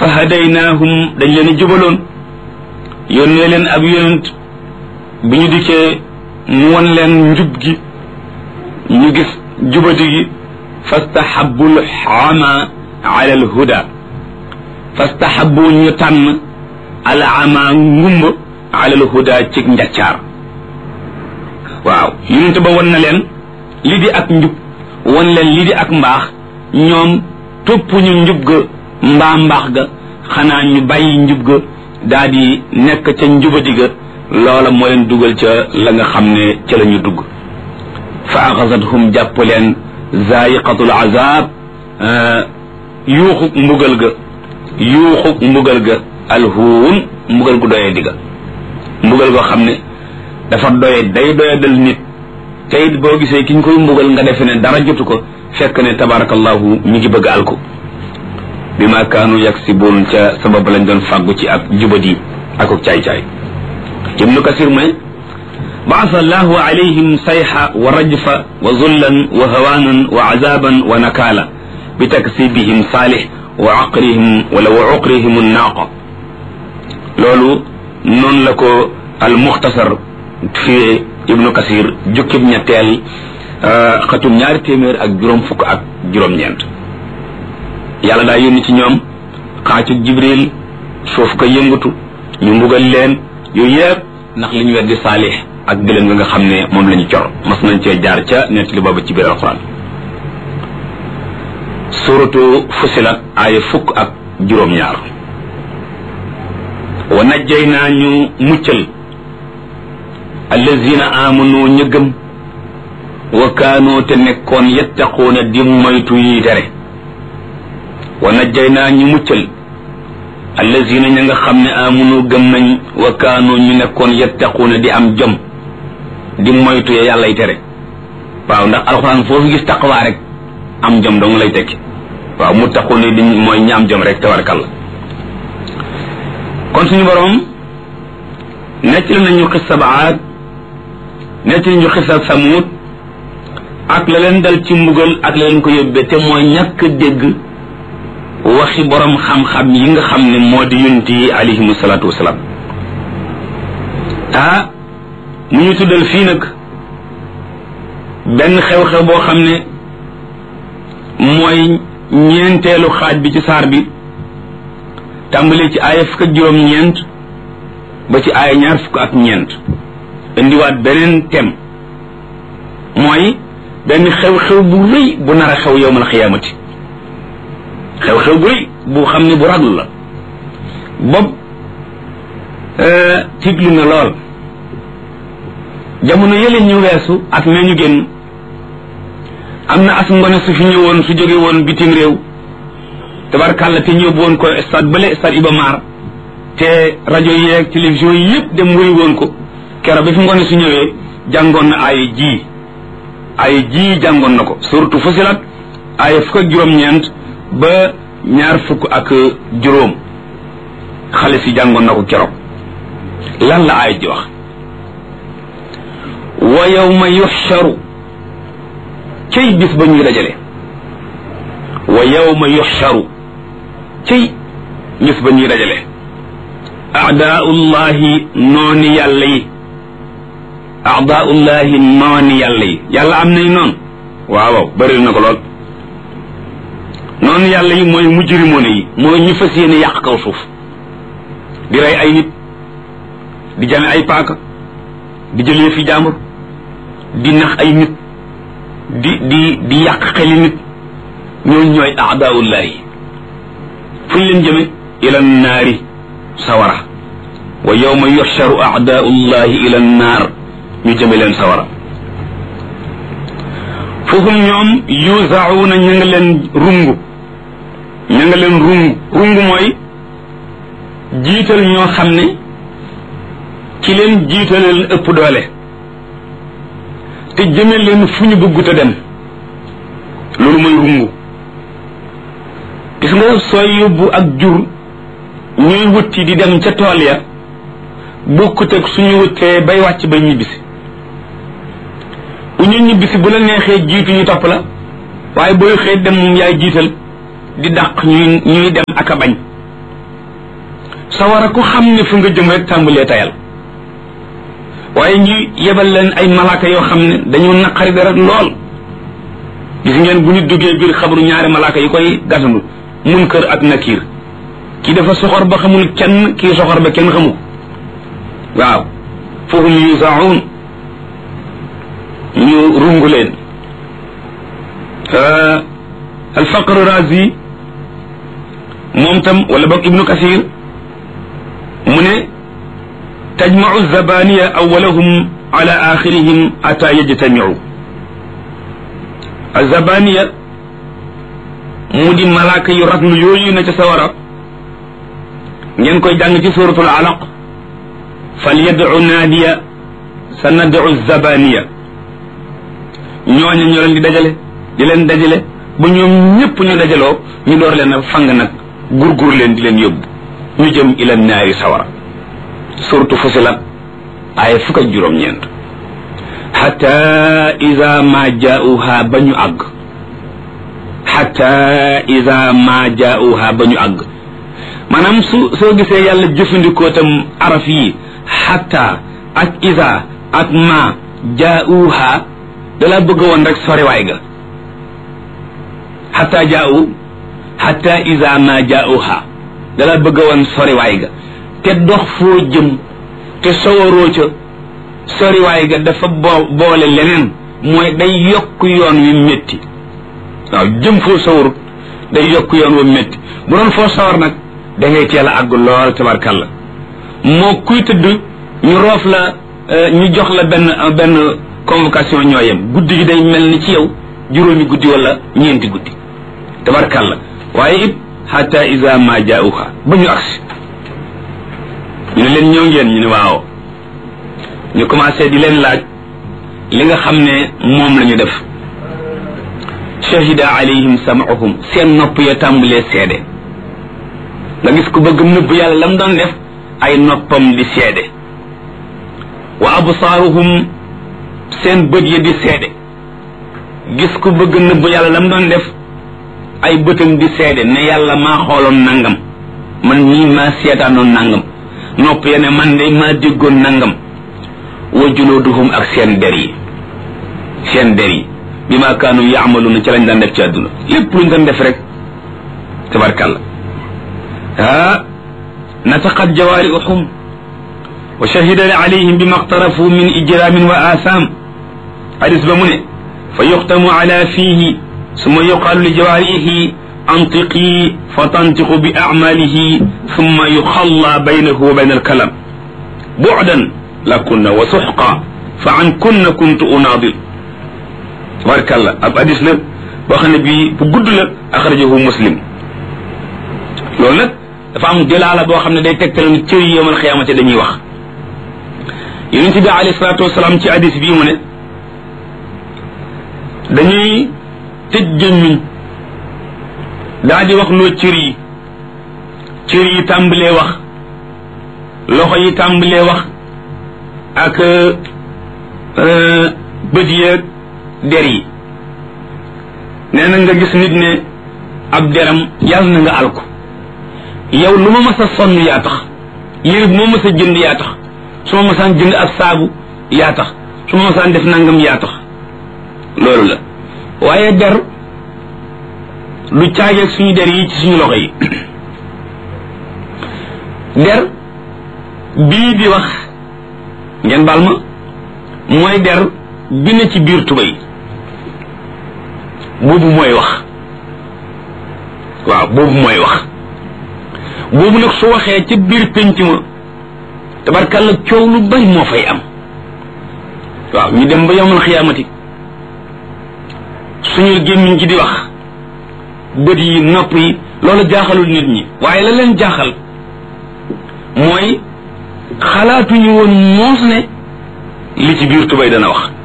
fa hadaynaahum dañ leen a jubaloon yónnee leen ab yonent bi ñu dikkee mu won leen njub gi ñu gis jubati gi fastahabul ama ala al huda fastahabu ñu tànn al ama ngumba ala al huda ci njaccaar waaw yonent ba won na leen li di ak njub won leen li di ak mbaax ñoom topp ñu njub ga mbaa mbaax ga xanaa ñu bàyyi njub ga daa di nekk ca njubadi ga loola moo leen dugal ca la nga xam ne ca la ñu dugg fa axasathum jàpp leen zaiqatul azab yuuxu mbugal ga alhuun mbugal gu doyee digga mbugal goo xam ne dafa day doyadal nit te it boo gisee ki ñu koy mbugal nga defe ne dara jotu ko fekk ne tabarakallahu ñu ngi bëgg alko bi ma kaanu yaksibuun ca sabab lañ doon fàggu ci ak jubadi ak caay-caay ibnu kasir mu ne baasa allahu alayhim sayha wa rajfa wa zullan wa hawaanan wa azaban wa nakaala bi taksibihim saalih wa aqrihim wala wa uqrihim naaqa loolu noonu la ko al muxtasar fi ibnu kasir jukkib ñetteel xatum 200 ak juróom-ñeent yàlla daa yónni ci ñoom xaacug jibril suuf ko yëngatu ñu mbugal leen yooyu yëpp ndax li ñu weddi saalix ak gëlëm nga xam ne moom la ñu cor mas nañ cee jaar ca nettali boobu ci biir alquran suratu fusilat aaya 10 ak juróom-ñaar wa najjaynaa ñu muccal allazina amanu ñu gëm wa kaanu te nekkoon yattaquuna di moytu yi tere wa najjaynaa ñu muccal allazina ña nga xam ne amunu gëm nañ wa kaanu ñu nekkoon yattaquuna di am jom di moytu ya yàllay tere waaw ndax alxuraan foofu gis taqwa rek am jom dong lay tekki waaw muttaquuna di mooy ñi am jom rek tabarakalla kon suñu borom nettali nañu xissa Aad nettali ñu xissa Samuud ak la leen dal ci mbugal ak la leen ko yóbbee te mooy ñàkk dégg waxi borom xam-xam yi nga xam ne moo di yonent yi alayhimu salaatu wasalaam mu ñu tuddal fii nag benn xew-xew boo xam ne mooy ñeenteelu xaaj bi ci saar bi tàmbalee ci aaya 1 ak juróom-ñeent ba ci aaya 2 fukk ak ñeent indiwaat beneen thème mooy benn xew-xew bu rëy bu nar a xew yowmal xiyaamati xew-xew bu rëy bu xam ne bu raglu la bopp tiitlu na lool jamono yële ñu weesu ak na ñu génn am na as ngone su fi ñëwoon su jóge woon bitim réew tabarkàlla te ñëw woon ko stade bële stade Iba Mar te rajo yeeg télévision yi yëpp dem wëri woon ko keroog bi fi ngone su ñëwee jàngoon na ay ji jàngoon na ko surtout Fusilat aaya 1 ak juróom-ñeent ba 2 fukk ak juróom xale si jàngoon na ko keroog lan la aaya ji wax wa yawma yuxsharu cay bis ba ñuy dajale wa yawma yuxsharu cay bis ba ñuy dajale aadaullahi nooni yàlla yi aadaullahi nooni yàlla yi yàlla am nay noonu waaw bëri na ko lool noonu yàlla yi mooy mujrimoone yi mooy ñu fas yéene yàq kaw suuf di rey ay nit di jame ay paaka di jëlee fi jàmbur di nax ay nit di yàq xeli nit ñooñu ñooy aadaullahi fu ñu leen jëme ila naari sawara wa yawma yuxsharu aadaullahi ila naar ñu jëme leen sawara foofu ñoom yuzauna ña nga leen rungu rungu mooy jiital ñoo xam ne ki leen jiitaleen ëpp doole te jëme leen fu ñu bëggut a dem loolu mooy rungu gis nga sooy yóbbu ak jur ñuy wëtti di dem ca tool ya bokkut ak suñu wëttee bay wàcc bay ñibbisi bu ñu ñibbisi bu la neexee jiitu ñu topp la waaye booy xëy dem moom yaay jiital di dàq ñuy dem ak a bañ sawara ku xam ne fu nga jëm rek tàmbalee tayal waaye ñu yebal leen ay malaaka yoo xam ne dañoo naqari dara lool gis ngeen bu nit duggee biir xabru ñaari malaaka yi koy gàttandu Munkar ak Nakiir kii dafa soxor ba xamul kenn kii soxor ba kenn xamu waaw fahum yusaun ñu rungu leen Al-Faqr Razi moom tam wala boog Ibnu Kasir mu ne tajmau zabaniya awalahum ala axirihim ata yajtamiu azabaniya mu di malaaka yu raglu yooyu na ca sawara ngeen koy jàng ci suratul alaq fal yad'u naadiya sa nad'u zabaniya ñooñu ñoo leen di dajale ba ñoom ñëpp ñu dajaloo ñu door leen a fang nag gurgur leen di leen yóbbu ñu jëm ila naari sawara suratu Fusilat ay fukk ak juróom-ñeent xata ida ma jaauha ba ñu àgg xata ida ma jaauha ba ñu àgg maanaam soo gisee yàlla jëfandikoo tam araf yi xata ak ida ak ma jaauha dalaa bëgg woon rek soriwaay ga xata ida ma jaauha dalaa bëgg woon soriwaay ga te dox foo jëm te sawaroo ca soriwaay ga dafa boole leneen mooy day yokk yoon wi métti waaw jëm foo sawarut day yokk yoon wi métti bu doon foo sawar nag da ngay teel a àgg lool tabarkalla moo kuy tëdd ñu roof la ñu jox la benn convocation ñoo yem guddi gi day mel ni ci yow juróomi guddi wala ñeenti guddi tabarkalla waaye it hatta iza ma jaauha ba ñu agsi ñu ne leen ñëw ngeen ñu ne waaw ñu commencé di leen laaj li nga xam ne moom la ñu def shahida alayhim sam'uhum seen nopp ya tàmbalee seede nga gis ku bëgg nëbb yàlla lam doon def ay noppam di seede wa absaaruhum seen bët ya di seede gis ku bëgg nëbb yàlla lam doon def ay bëtam di seede ne yàlla maa xooloon nangam man mii maa seetaanoon nangam nopp ya ne man de maa déggoon nangam wa juluduhum ak seen der yi bi ma kaanu yaamaluuna ci lañ daan def ci àdduna lépp luñ doon def rek tabarkàlla nataqat jawaarihum wa shahida alayhim bima aqtarafu min ijramin wa asaam hadis ba mu ne fa yuxtamu ala fiihi summa yuqaalu li jawaarihi antiqi fa tantiqu bi acmaalihi summa yuxalla baynahu wa bayna alkalam bucdan lakunna wa suxqa fa an kunna kuntu unaadir tabarkàlla ab hadis la boo xam ne bii bu gudd la axrajahu Muslim loolu nag dafa am dalaala boo xam ne day tegtal ni cër yi yawmal xiyaamati dañuy wax yonent bi alayhi salaatu wasalaam ci hadis bii mu ne dañuy tëj gémmiñ daa di wax loo cër yi tàmbalee wax loxo yi tàmbalee wax ak bët yeeg der yi nee na nga gis nit ne ab deram yàlla na nga alko yow lu ma mas a sonn yaa tax yére bu ma mas a jënd yaa tax su ma masaan jënd ab saabu yaa tax su ma masaan def nangam yaa tax loolu la waaye der lu caageeg suñu der yi ci suñu loxo yi der bii di wax ngeen baal ma mooy der bi ne ci biir tubéy boobu mooy wax waaw boobu mooy wax boobu nag su waxee ca biir pénc ma tabarkàlla coow lu bari moo fay am waaw ñu dem ba yawmal xiyaamati suñu gémmiñ ci di wax bët yi nopp yi loolu jaaxalul nit ñi waaye la leen jaaxal mooy xalaatuñu woon moos ne li ci biir tubay dana wax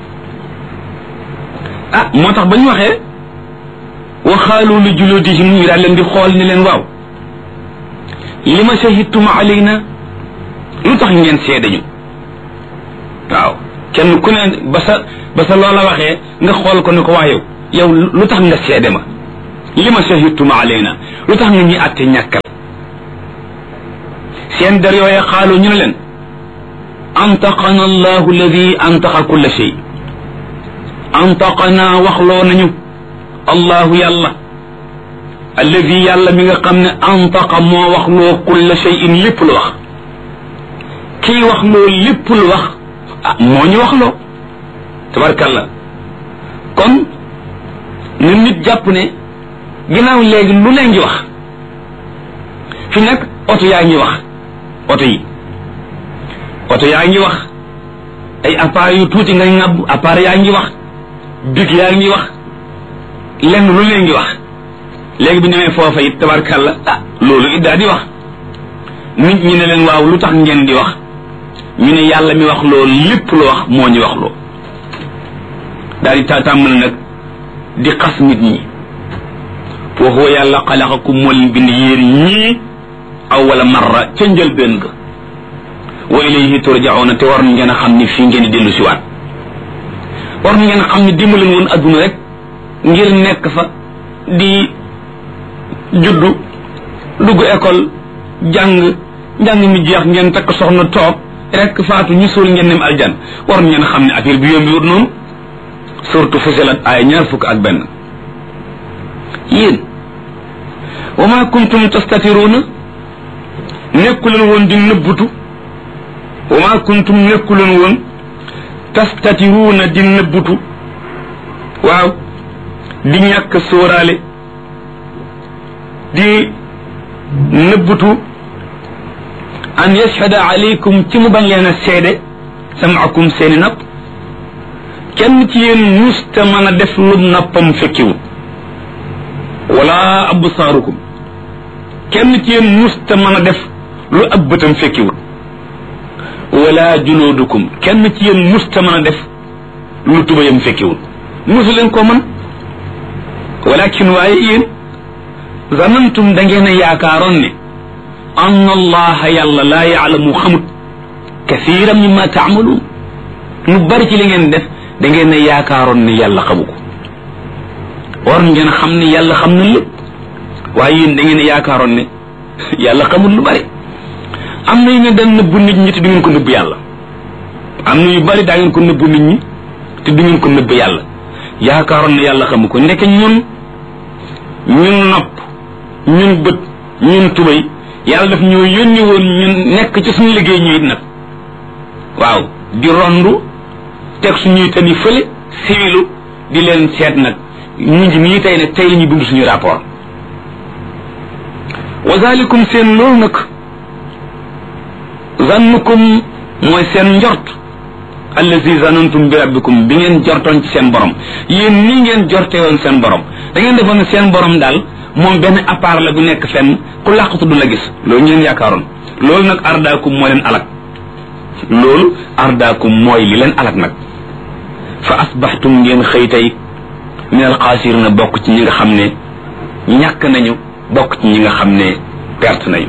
moo tax ba ñu waxee waxaalu li juludihim ñu daal leen di xool ni leen waaw li ma shahidtum alayna lu tax ngeen seede ñu waaw kenn ku ne ba sa loola waxee nga xool ko ne ko waa yow lu tax nga seede ma li ma shahidtum alayna lu tax nga ñuy àtte ñàkkal seen der yooye xaalu ñu ne leen antaqana allahu alladi antaqa kulla shay antaqana waxloo nañu allahu yàlla alladi yàlla mi nga xam ne antaqa moo waxloo kulla shayin lépp lu wax kii waxloo lépp lu wax moo ñu waxloo tabarkalla kon nu nit jàpp ne ginnaaw léegi lu ne ngi wax fi nag oto yaa ngi wax oto yaa ngi wax ay appareils yu tuuti nga ŋàbb appareil yaa ngi wax big yaa ngi wax lenn lu ne ngi wax léegi bi ñëwee foofa it tabarkalla loolu it daa di wax nit ñi ne leen waaw lu tax ngeen di wax ñu ne yàlla mi wax loolu lépp lu wax moo ñu wax loo daal di tàmmal nag di xas nit ñi wa huwa yàlla xalaqakum moo leen bind yéen ñii awwala marra ca njëlbéen ga wa ilayhi turjauna te war ngeen a xam ni fii ngeen di dellu si waat war ngeen a xam ni dimbaleen woon adduna rek ngir nekk fa di juddu dugg école njàng mi jeex ngeen takk soxna toog rek faatu ñu suul ngeen dem aljan war ngeen a xam ne affaire bi yombi wut noonu surtout Fussilat ay 21 yéen wa ma kuntum tastatiruna nekkuleen woon di nëbbutu wa ma kuntum nekkuleen woon tastatiruna di nëbbutu waaw di ñàkk sóoraale di nëbbutu an yashhada alaykum ci mu bañ leen a seede samaakum seeni napp kenn ci yéen musta mën a def lu nappam fekkiwut wala absaarukum kenn ci yéen musta mën a def lu ab bëtam fekkiwut wala juloodukum kenn ci yéen musta mën a def lu tubayam fekkiwut musu leen ko mën walakin waaye yéen zanantum da ngeen a yaakaaroon ne an allaha yàlla laa yaalamu xamut kathiran mimma taamaluun lu bari ci li ngeen def da ngeen a yaakaaroon ne yàlla xamu ko war ngeen xam ne yàlla xam na lépp waaye yéen da ngeen a yaakaaroon ne yàlla xamul lu bari am na yu ngeen daan nëbbu nit ñi te du ngeen ko nëbb yàlla am na yu bari daa ngeen ko nëbbu nit ñi te du ngeen ko nëbb yàlla yaakaaroon ne yàlla xamu ko ndeke ñun nopp ñun bët ñun tubay yàlla daf ñoo yónni woon ñun nekk ci suñu liggéey ñu it nag waaw di rondu teg suñuy tani fële siwilu di leen seet nag ñu ngi nii tey nag tey la ñuy bind suñu rapport wa zalikum seen loolu nag zannukum mooy seen njort allazi zanantum bi rabbikum bi ngeen jortoon ci seen borom yéen nii ngeen jorte woon seen borom da ngeen defoon ne seen borom daal moom benn appareil la bu nekk fenn ku làqatu du la gis loolu ngeen yaakaaroon loolu nag ardaakum moo leen alak loolu ardaakum mooy li leen alak nag fa asbaxtum ngeen xëy tey min alxaasirina bokk ci ñi nga xam ne ñàkk nañu bokk ci ñi nga xam ne perte nañu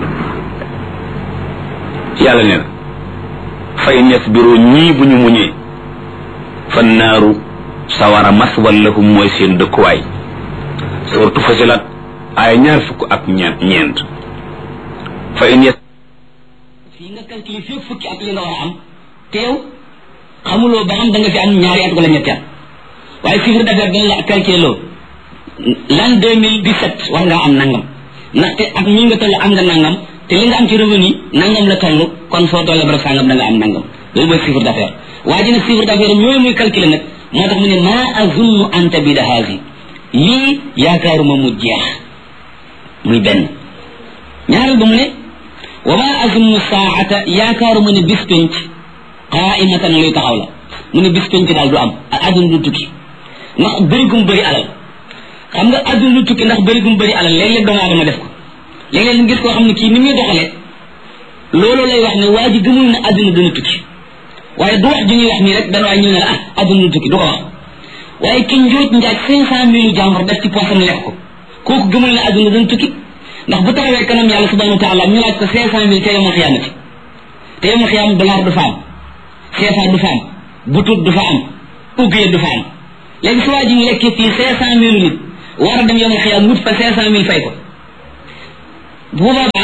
yàlla nee na fa in yasbiru ñii bu ñu muñee fa naaru sawara maswan lahum mooy seen dëkkuwaay surtout Fussilat ay 22 fa in yas fii nga calculé fii fukki at yi nga war a am teew xamuloo ba xam da nga fi am ñaari at wala ñetti at waaye chiffre d'affaires dina la calculé loo l'an 2017 war ngaa am nangam ndaxte at mi nga toll am nga nangam te li nga am ci revenu nangam la toll kon soo tollee barab sangam da nga am nangam loolu mooy chiffre d'affaires waa ji nag chiffre d'affaires yooyu muy calculé nag moo tax mu ne maa azunnu an tabida haasi lii yaakaaruma mu jeex muy benn ñaareel ba mu ne wa maa azunnu saata yaakaaruma ne bis penc qaa'imatan luy taxaw la mu ne bis penc daal du am adduna du tukki ndax bëri gum bëri alal xam nga adduna du tukki ndax bëri gum bëri alal léeg-léeg doomu aadama def ko léeg-léeg nga gis koo xam ne kii ni muy doxalee loolu lay wax ne waa ji gëmul ne adduna dana tukki waaye du wax ju ñuy wax nii rek dana waay ñëw ne la adduna du tukki du ko wax waaye ki njuuj njaaj 500 000 jàmbur def ci poosam lekk ko kooku gëmul ne adduna dana tukki ndax bu taxawee kanam yàlla subhanahu wa taala ñu laaj ko 500 000 te yawmal xiyaamati te yawmal xiyaam dollar du fa am CFA du fa am butut du fa am uggee du fa am léegi su waa ji ñu lekkee fii 500 000 nit war a dem yawmal xiyaam wut fa 500 000 fay ko bu boobaa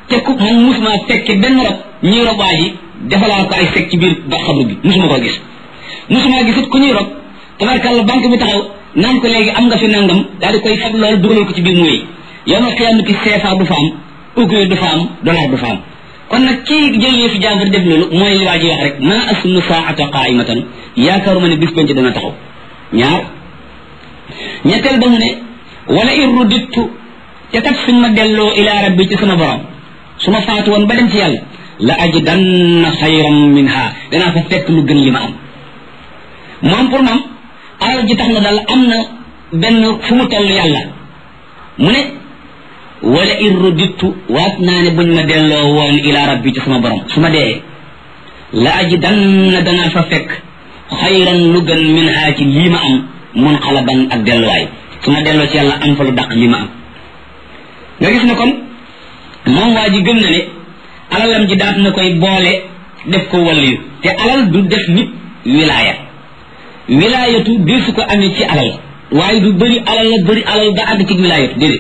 te ku man musuma fekke benn rob ñuy rob waa ji defalaa ko ay seg ci biir ba xabru bi musuma koo gis musuma gisut ku ñuy rob tabarkàlla banque bi taxaw naan ko léegi am nga fi nangam daal di koy fab loolu dugalal ko ci biir mooy yow ma xiyamati CFA du fa am euro du fa am dollar du fa am kon nag kii jël yëfi jàmbur def loolu mooy li waa ji wax rek ma asunu saata qaimatan yaakaaruma ne bis penc dana taxaw ñaar ñetteel ba mu ne wala in rudittu te kat suñ ma delloo ila rabbi ci sama borom su ma faatu woon ba dem ci yàlla la ajidanna xayran minha danaa fa fekk lu gën li ma am moom pour moom alal ji tax na daal am na benn fu mu toll yàlla mu ne wala in rudittu waat naa ne buñ ma delloo woon ila rabbi ci sama borom su ma dee la ajidanna danaa fa fekk xayran lu gën minha ci lii ma am munqalaban ak delluwaay su ma delloo ci yàlla am fa lu daq li ma am nga gis ne kon moom waa ji gëm na ne alalam ji daat na koy boole def ko waliyu te alal du def nit wilaaya wilaayatu di su ko amee ci alal waaye du bëri alal la bëri alal ba àgg ci wilaayatu déedéet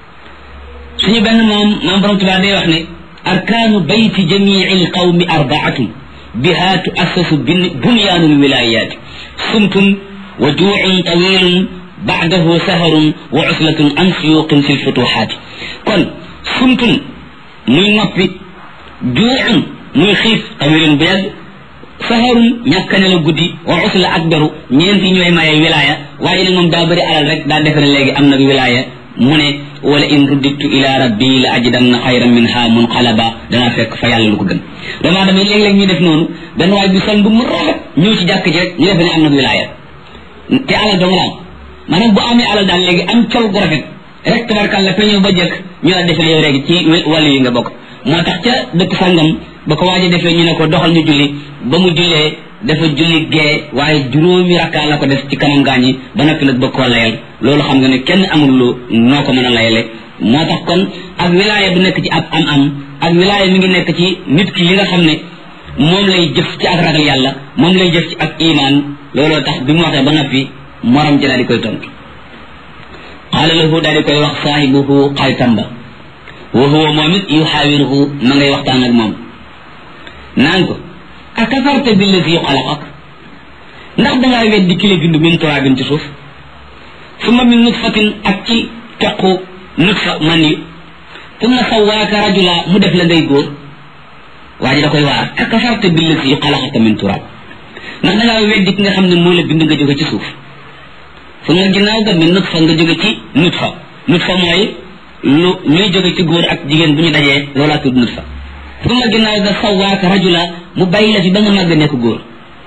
suñu benn maam borom Tuubaa day wax ne arkaanu bayti jamii lqawmi arbaatun biha tuassasu bunyaanu lwilayaati sumtun wa juucun tawilun baadahu saharun wa uslatun an suyuqin fi lfutuxaati kon sumtun muy noppi juucun muy xiif tawilun bu yàgg saharun ñàkkane la guddi wa usla ak beru ñeenti ñooy maye wilaaya waaye nag moom daa bëri alal rek daa defe ne léegi am nag wilaaya mu ne wala in ruddittu ila rabbi la ajidanna xayran minha munqalaba danaa fekk fa yàlla lu ko gën damaa damay léeg-léeg ñuy def noonu benn waay bi sol bu mu rafet ñëw ci jàkk ji rek ñu defe ne am nag wilaaya te alal dong la am maanaam bu amee alal daal léegi am col gu rafet rek tabarkàlla fa ñëw ba jëkk ñu la defe ne yow léegi ci wàllu yi nga bokk moo tax ca dëkk sàngam ba ko waaje defee ñu ne ko doxal ñu julli ba mu jullee dafa julli gee waaye juróomi rakkaa la ko def ci kanam gaañi ba noppi nag bëgg koo layal loolu xam nga ne kenn amul lu noo ko mën a layale moo tax kon ak wilaaya du nekk ci ab am ak wilaaya mi ngi nekk ci nit ki li nga xam ne moom lay jëf ci ak ragal yàlla moom lay jëf ci ak iman looloo tax bi mu waxee ba noppi morom ji daal di koy tontu qaala lahu daal di koy wax saahibuhu xaritam ba wa huwa moom it yuxaawiruhu ma ngay waxtaan ak moom naan ko akafarta billazi xalaqak ndax dangaa weddi ki la bind min turaabin ci suuf summa min nutfatin ak ci tequ nutfa man yi summa sawaaka rajula mu def la ngay góor waa ji da koy waar akafarta billazi xalaqaka min turaab ndax dangaa weddi ki nga xam ne moo la bind nga jóge ci suuf summa ginnaaw ga min nutfa nga jóge ci nutfa mooy luy jóge ci góor ak jigéen bu ñu dajee loolaa tudd nutfa summa ginnaaw ga sawaaka rajula mu bàyyi la fi ba nga màgg nekk góor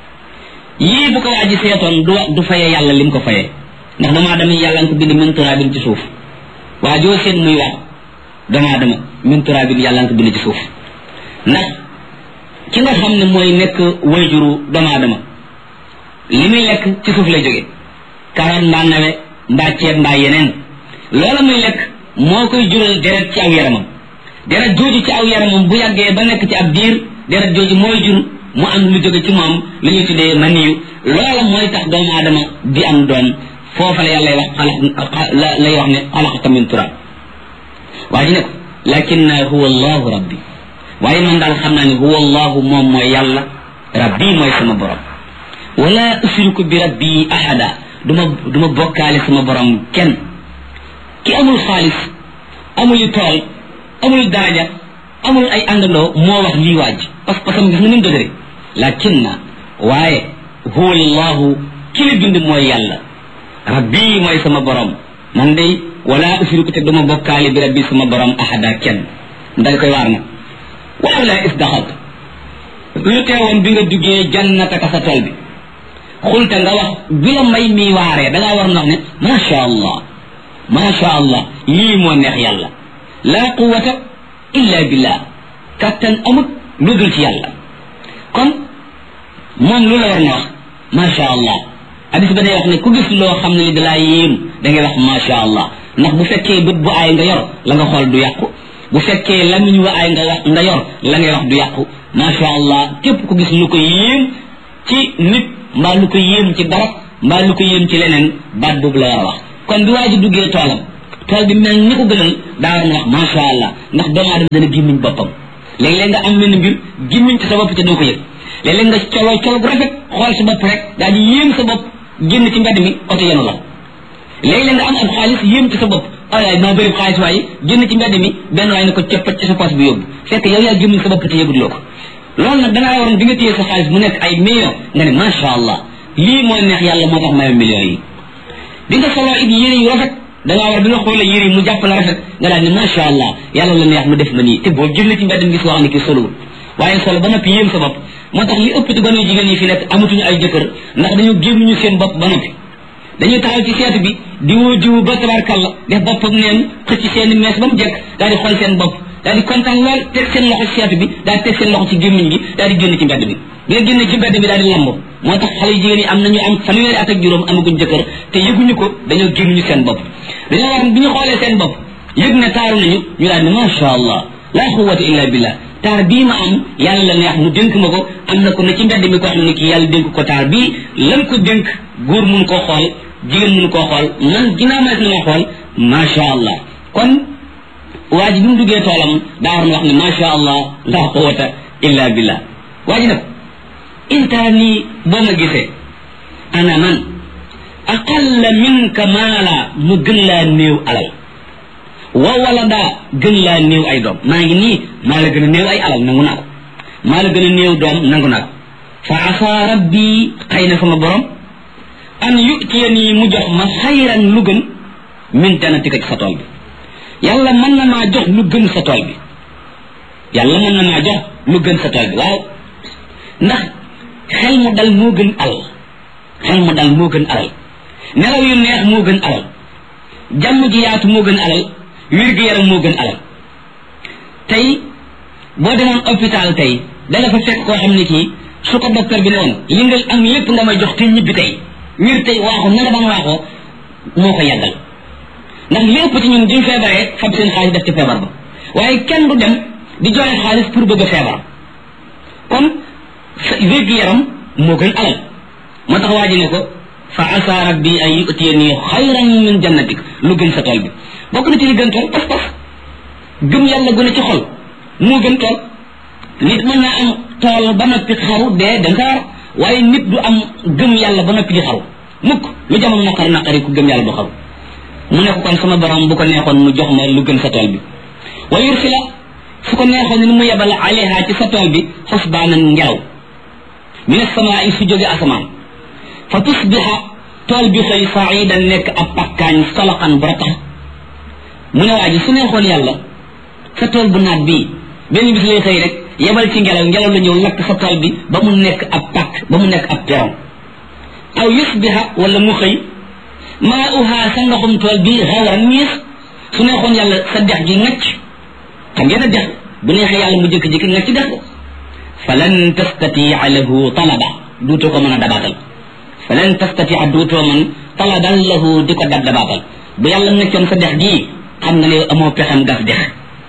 yii bu ko waa ji seetoon du fayee yàlla lim ko fayee ndax damaa dama yàlla nga ko bind min turaabin ci suuf waa joo seen muy wax damaa dama min turaabin yàlla nga ko bind ci suuf ndax ki nga xam ne mooy nekk wayjuru damaa dama li muy lekk ci suuf lay jóge karoot mbaa nawe mbaa ceeb mbaa yeneen loola muy lekk moo koy jural deret ci aw yaramam deret jooju ci aw yaramam bu yàggee ba nekk ci ab diir deret jooju mooy jur mu am lu jóge ci moom lu ñuy tuddee maniyu loola mooy tax doomu aadama di am doom foofa la yàlla wax lay wax ne xalaqaka min turab waa ji ne ko lakinna huwa allahu rabbi waaye man daal xam naa ne huwa allahu moom mooy yàlla rabbi mooy sama borom wala usriku bi rabbi ahada duma bokkaale sama borom kenn ki amul xaalis amul tool amul daraja amul ay àndandoo moo wax lii waaj parce que gis nga ni mu dëgëre lakinna waaye huwa allahu ki la bind mooy yàlla rabbi mooy sama borom man day wala usriku te duma bokkaale bi rabbi sama borom ahada kenn danga koy waar nag waaw la isdaxalt lu teewoon bi nga duggee jannataka sa tool bi xulta nga wax bi la may mi waaree dangaa war na wax ne macha allah lii moo neex yàlla la quwata illa billah kattan amut lu dul ci yàlla kon moom lu la war na wax macha allah hadis ba day wax ne ku gis loo xam ne li dalaa yéem da ngay wax macha allah ndax bu fekkee bët bu aay nga yor la nga xool du yàqu bu fekkee lamiñ wa aay nga yor la ngay wax du yàqu macha allah képp ku gis lu ko yéem ci nit mbaa lu ko yéem ci barab mbaa lu ko yéem ci leneen baat boobu la war a wax kon bi waa ji duggee tool bi mel ni ko gënal daa war na wax masha Allah ndax doomu aadama dana gémmiñ boppam léeg-léeg nga am mel ni mbir gémmiñ ci sa bopp te doo ko yëg léeg-léeg nga colo bu rafet xool sa bopp rek daal di yéem sa bopp génn ci mbedd mi oto yenu la léeg-léeg nga am ab xaalis yéem ci sa bopp ay maa bëri xaalis waaye génn ci mbedd mi benn waaye ne ko cëppat ci sa poche bi yóbbu fekk yow yaa gémmiñ sa bopp te yëguloo ko loolu nag dangaa waroon bi nga téye sa xaalis mu nekk ay millions nga ne masha Allah lii mooy neex yàlla moo tax maye millions yi di nga soloo it yére yu rafet dangaa war bi nga xoolee yére yi mu jàpp la rafet nga daal ne masha Allah yàlla la neex mu def ma nii te boo génn ci mbedd mi gis wax ne kii solowul waaye solo ba noppi yéem sa bopp moo tax li ëpp ci gone jigéen yi fi nekk amatuñu ay jëkkër ndax dañu gémmiñu seen bopp ba noppi dañuy taxaw ci seetu bi di woo jiwu ba tabarkalla def boppam neen xëcc seen mees ba mu jekk daal di xool seen bopp daal di kontaan lool teg seen loxo ci seetu bi daal di teg seen loxo ci gémmiñ gi daal di génn ci mbedd bi bi nga génn ci mbedd bi daal di lamb moo tax xale yu jigéen yi am nañu am fanweeri at ak juróom amaguñ jëkkër te yëguñu ko dañoo gémmiñu seen bopp dañoo war bi ñu xoolee seen bopp yëg ne taaru nañu ñu daal ne masha Allah la quwwata illa billah taar bii ma am yàlla la neex mu dénk ma ko am na ko ne ci mbedd mi ko xam ne kii yàlla dénk ko taar bii lan ko dénk góor mun koo xool jigéen mënu koo xool man ginnaaw ma na ma xool masha Allah kon waa ji bi mu duggee toolam daa war na wax ne masha Allah la quwwata illa billah waa ji nag intaani boo ma gisee ana man aqalla minka maala mu gën laa néew alal wa walada gën laa néew ay doom maa ngi nii maa la gën a néew ay alal nangu naa ko maa la gën a néew doom nangu naa ko fa asa rabbi xëy na sama borom an yutiyani mu jox ma xayran lu gën min janatika ci sa tool bi yàlla mën na maa jox lu gën sa tool bi yàlla mën na maa jox lu gën sa tool bi waaw ndax xel mu dal moo gën alal xel mu dal moo gën alal nelaw yu neex moo gën alal jàmm ji yaatu moo gën alal wér-gu-yaram moo gën alal tey boo demoon hôpital tey danga fa fekk koo xam ne kii su ko docteur bi ne woon li nga am lépp nga may jox te ñibbi tey wér tey waaxoo na nga daan waaxoo moo ko yàggal ndax li ëpp ci ñun duñ feebaree fab seen xaalis def ci feebar ba waaye kenn du dem di joxe xaalis pour bëgg a feebar kon wér-gu-yaram moo gën alal moo tax waa ji ne ko fa asa rabbi an yutiyani xayran min jannatik lu gën sa tool bi bokk na ci li gën tool pas-pas gëm yàlla gën a ci xol moo gën tool nit mën naa am tool ba noppi xaru dee da nga war waaye nit du am gëm yàlla ba noppi di xaru mukk lu jamono naqari ku gëm yàlla du xaru mu ne ko kon sama borom bu ko neexoon mu jox ma lu gën sa tool bi wa yursila su ko neexoon ni mu yebal alayha ci sa tool bi xusbaanan ngelaw min as-samaa'i su jóge asamaan fa tusbiha tool bi xëy saidan nekk ab pakkaañ soloxan bu ratax mu ne waa ji su neexoon yàlla sa tool bu naat bii benn bis lay xëy rek yebal ci ngelaw la ñëw lakk sa tool bi ba mu nekk ab pakk ba mu nekk ab peron aw yusbiha wala mu xëy maa uhaa sa ndoxum tool bi xawran miis su neexoon yàlla sa dex gi ngacc xam ngeen a dex bu neexee yàlla mu jëkk-jëkk ngacc dex ko falan tastatia lahu talaba duutoo ko mën a dabaatal falan tastatia duutoo mën talaban lahu di ko dabaatal bu yàlla neccoon sa dex gii xam nga ne amoo pexem gas dex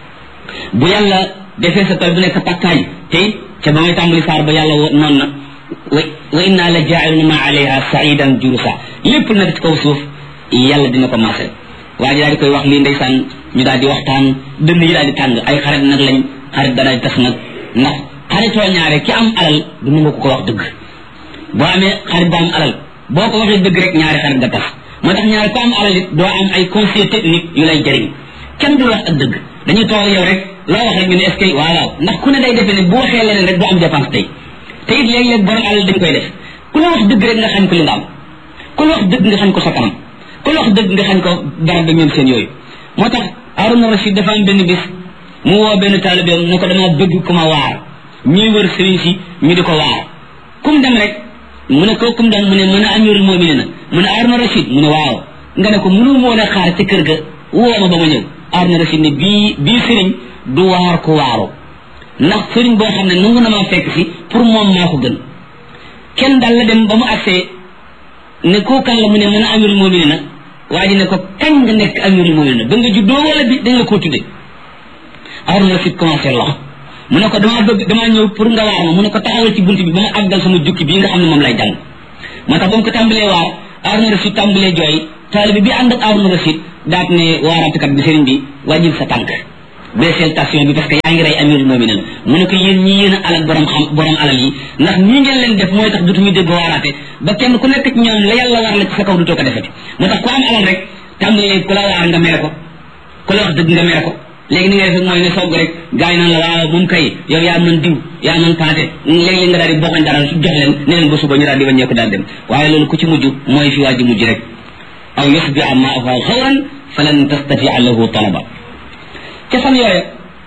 bu yàlla defee sa tool bu nekk pakkaañ te it ca ba may tàmbali saar ba yàlla noonu na wa inna la jaa'iluna ma alayha sa'idan jurusa lépp nag ci kaw suuf yàlla dina ko maasal waa ji daal di koy wax lii ndeysaan ñu daal di waxtaan dënn yi daal di tàng ay xarit nag lañ xarit da daal di tas nag ndax xaritoo ñaare ki am alal du nangu ko wax dëgg boo amee xarit bu am alal boo ko waxee dëgg rek ñaari xarit nga tas moo tax ñaare ko am alal it doo am ay conseil technique yu lay jëriñ kenn du wax ak dëgg dañuy toog yow rek loo wax rek ñu ne est-ce que waaw ndax ku ne day defee ne bu waxee leneen rek doo am dépense tey te it léeg-léeg borom alal dañ koy def ku la wax dëgg rek nga xañ ko li nga am ku la wax dëgg nga xañ ko sa kanam ku la wax dëgg nga xañ ko dara da ñoom seen yooyu moo tax Harouna Rachid dafa am benn bis mu woo benn taalibeem ne ko dama bëgg ku ma waar ñuy wër sëriñ si ñu di ko waar kum dem rek mu ne ko kum dem mu ne mën a amirul mu'minin mu ne Harouna Rachid mu ne waaw nga ne ko mënu moo ne xaar ci kër ga woo ma ba ma ñëw Harouna Rachid ne bii sëriñ du waar ku waaru ndax sëriñ boo xam ne nangu na maa fekk si pour moom maa ko gën kenn daal la dem ba mu agsee ne koo kan la mu ne mën a amirul mu'minin na waa ji ne ko kañ nga nekk amirul mu'minin ba nga juddoo wala bi dañ la koo tudde Harouna Rachid commencé lox mu ne ko damaa ñëw pour nga waar ma mu ne ko taxawal ci bunt bi ba ma àggal sama jukki bii nga xam ne moom lay jàng moo tax ba mu ko tàmbalee waar Harouna Rachid tàmbalee jooy taalibe bi ànd ak Harouna Rachid daat ne waaratukat bi sëriñ bi wàññil sa tànk baissel station bi parce que yaa ngi rey amirul mu'minin mu ne ko yéen ñi yéen a alal borom alal yi ndax nii ngeen leen def mooy tax dutuñu dégg waaraate ba kenn ku nekk ci ñoom la yàlla war la ci sa kaw dutoo ko defati moo tax ku am alal rek tàmbalee ku la waar nga mere ko ku la wax dëgg nga mere ko léegi ni nga def mooy ne sogg rek gars yi naan la waaw moom kay yow yaa mën diw yaa mën paate léeg-léeg nga daal di bokkañ dara jox leen ne leen ba suba ñu daal di wàññeeku daal dem waaye loolu ku ci mujj mooy fi waa ji mujj rek aw yusbi'a ma'ahu xawran falan tastatia lahu talaba ca fan yooya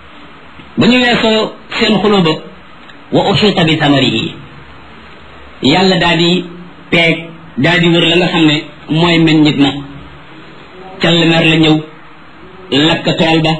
ba ñu weesoo seen xuloo ba wa uxiita bi tamarihi yàlla daal di peeg daal di wër la nga xam ne mooy meññit na call mer la ñëw lakk tool ba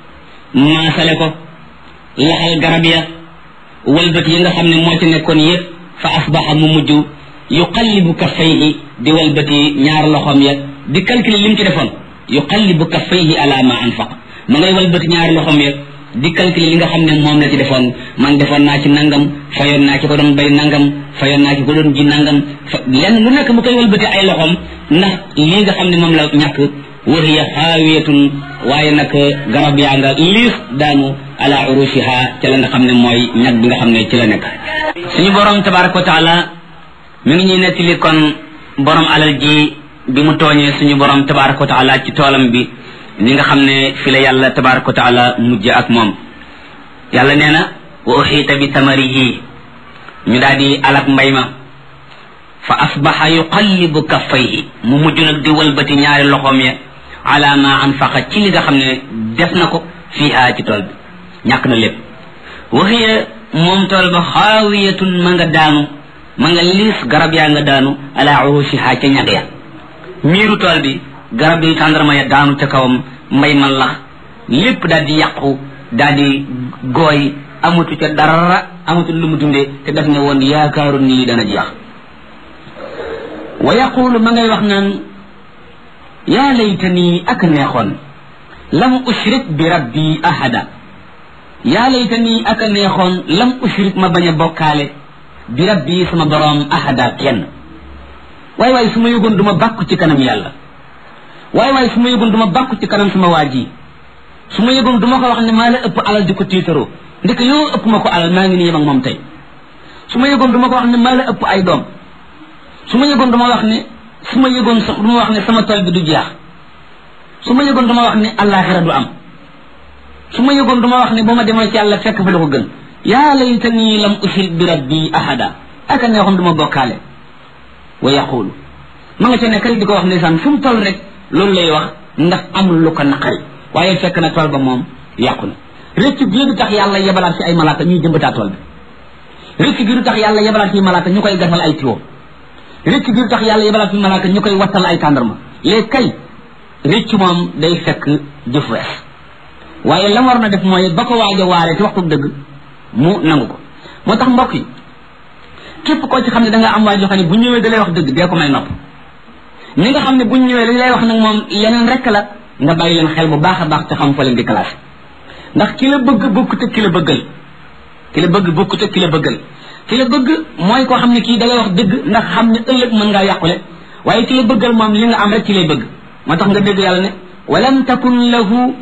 maasale ko laxal garab ya walbati yi nga xam ne moo ci nekkoon yëpp fa asbaxa mu mujj yuqallibu kaffayhi di walbati ñaar loxoom ya di calculer lim ci defoon yuqallibu kaffayhi ala ma anfaq ma ngay walbati ñaar loxoom ya di calculer li nga xam ne moom la ci defoon man defoon naa ci nangam fayoon naa ci ko doon bay nangam fayoon naa ci ko doon ji nangam lenn lu nekk mu koy walbati ay loxoom ndax lii nga xam ne moom la ñàkk wa hiya xaawiyatun waaye nag garab yaa nga liis daanu ala urushiha ca la nga xam ne mooy ñag bi nga xam ne ci la nekk suñu borom tabaraka wa taala mi ngi ñuy nettali kon borom alal ji bi mu tooñee suñu borom tabaraka wa taala ci toolam bi ni nga xam ne fi la yàlla tabaraka wa taala mujj ak moom yàlla nee na wa uxiita bi tamarihi ñu daal di alak mbay ma fa asbaxa yuqallibu kaffayhi mu mujj nag di walbati ñaari loxoom ya ala ma anfaqa ci li nga xam ne def na ko fiiha ci tool bi ñàkk na lépp waxiya moom tool ba xaawiyatun ma nga daanu ma nga liis garab yaa nga daanu ala urushiha ca ñag ya miiru tool bi garab yi tàndarma ya daanu ca kawam mbay ma lax lépp daal di yàqu daal di gooy amatu ca dara amatu lu mu dundee te def ne woon yaakaaru ni li dana jeex wa yaqulu ma ngay wax naan yaa laytani ak neexoon lam ushrik bi rabbi ahada yaa laytani ak neexoon lam ushrik ma bañ a bokkaale bi rabbi sama boroom ahada kenn waay su ma yëgoon du ma bàkku ci kanam yàlla waay su ma yëgoon du ma bàkku ci kanam sama waa ji su ma yëgoon du ma ko wax ne maa la ëpp alal di ko tiitaroo ndek yoo ëpp ma ko alal maa ngi nii yem ak moom tey su ma yëgoon du ma ko wax ne maa la ëpp ay doom su ma yëgoon dama wax ne su ma yëgoon dama wax ne sama tool bi du jeex su ma yëgoon dama wax ne àllaaxira du am su ma yëgoon dama wax ne ba ma demoon ci yàlla fekk fa la ko gën yaa laytani lam ushrik bi rabbi ahada aka neexoon du ma bokkaale wa yaqulu ma nga ca nekk rek di ko wax ndeysaan fu mu toll rek loolu lay wax ndax amul lu ko naqari waaye fekk na tool ba moom yàqu na rëccu gi du tax yàlla yebalaat si ay malaaka ñuy jëmbataa tool bi rëccu gi du tax yàlla yebalaat si malaaka ñu koy gasal ay tiwo rëcc bi tax yàlla yebalaat fi malaaka ñu koy wattal ay tàndarma léegi kay rëcc moom day fekk jëf wees waaye la war na def mooy ba ko waaj a waaree ci waxtu dëgg mu nangu ko moo tax mbokk yi képp koo ci xam ne da nga am waaj yoo xam ne bu ñëwee da lay wax dëgg dee ko may nopp ñi nga xam ne bu ñëwee li lay wax nag moom leneen rek la nga bàyyi leen xel bu baax a baax te xam fa leen di classé ndax ki la bëgg bokkut ak ki la bëggal ki la bëgg bokkut ak ki la bëggal ki la bëgg mooy koo xam ne kii da lay wax dëgg ndax xam ne ëllëg mën ngaa yàqule waaye ki la bëggal moom li nga am rek ci lay bëgg moo tax nga dégg yàlla ne walam takun lahu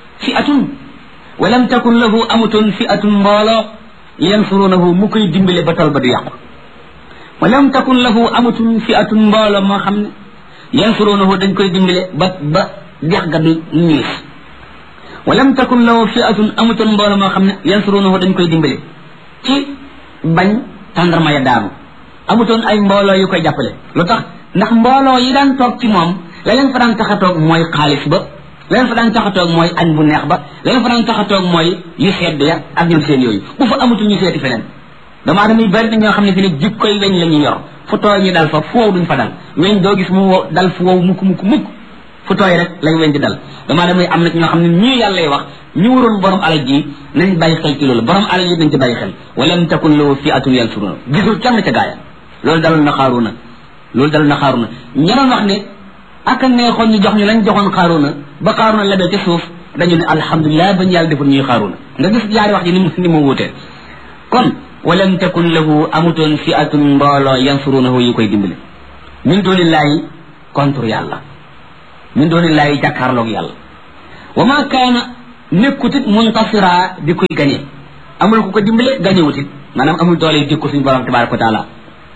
amutoon fi atun mbooloo yansurunahu mu koy dimbale ba tol ba du yàqu walam takun lahu amutoon fi atun mbooloo moo xam ne yansurunahu dañ koy dimbale ba dex ga du ñiis walam takun lahu fi atun amutoon mbooloo moo xam ne yansurunahu dañ koy dimbale ci bañ tàndarma ya daanu amutoon ay mbooloo yu koy jàppale lu tax ndax mbooloo yi daan toog ci moom la leen fa daan tax a toog mooy xaalis ba la leen fa daan tax a toog mooy añ bu neex ba la leen fa daan tax a toog mooy yu sedd ya ak ñoom seen yooyu bu fa amutul ñu seeti feneen dama adama yi bari na ñoo xam ne fi ne jik koy weñ la ñuy yor fu tooy ñu dal fa fu wow duñ fa dal weñ doo gis mu dal fu wow mukk fu tooy rek lay weñ di dal dama adama yi am na ci ñoo xam ne ñii yàlla lay wax ñu waroon borom alal ji nañ bàyyi xel ci loolu borom alal yi nañ ci bàyyi xel walam takun lahu fi'atun yansuruna gisul kenn ca gaaya loolu dal na xaaruna ñenoon wax ne ak a neexoon ñu jox ñu lañ joxoon xaaruna ba xaaruna lebee ca suuf dañu ne alhamdulilah bañ yàlla deful ñuy xaaruna nga gis ñaari wax ji ni mu wuutee kon walam takun lahu amutoon fi'atun mbooloo yansurunahu yi koy dimbale min dunillahi contre yàlla min doonillaahi jàkkaarloog yàlla wa ma kaana nekkutit muntasira di koy gañe amul ku ko dimbale gañewutit maanaam amul doole dikku suñu borom tabaraka wa taala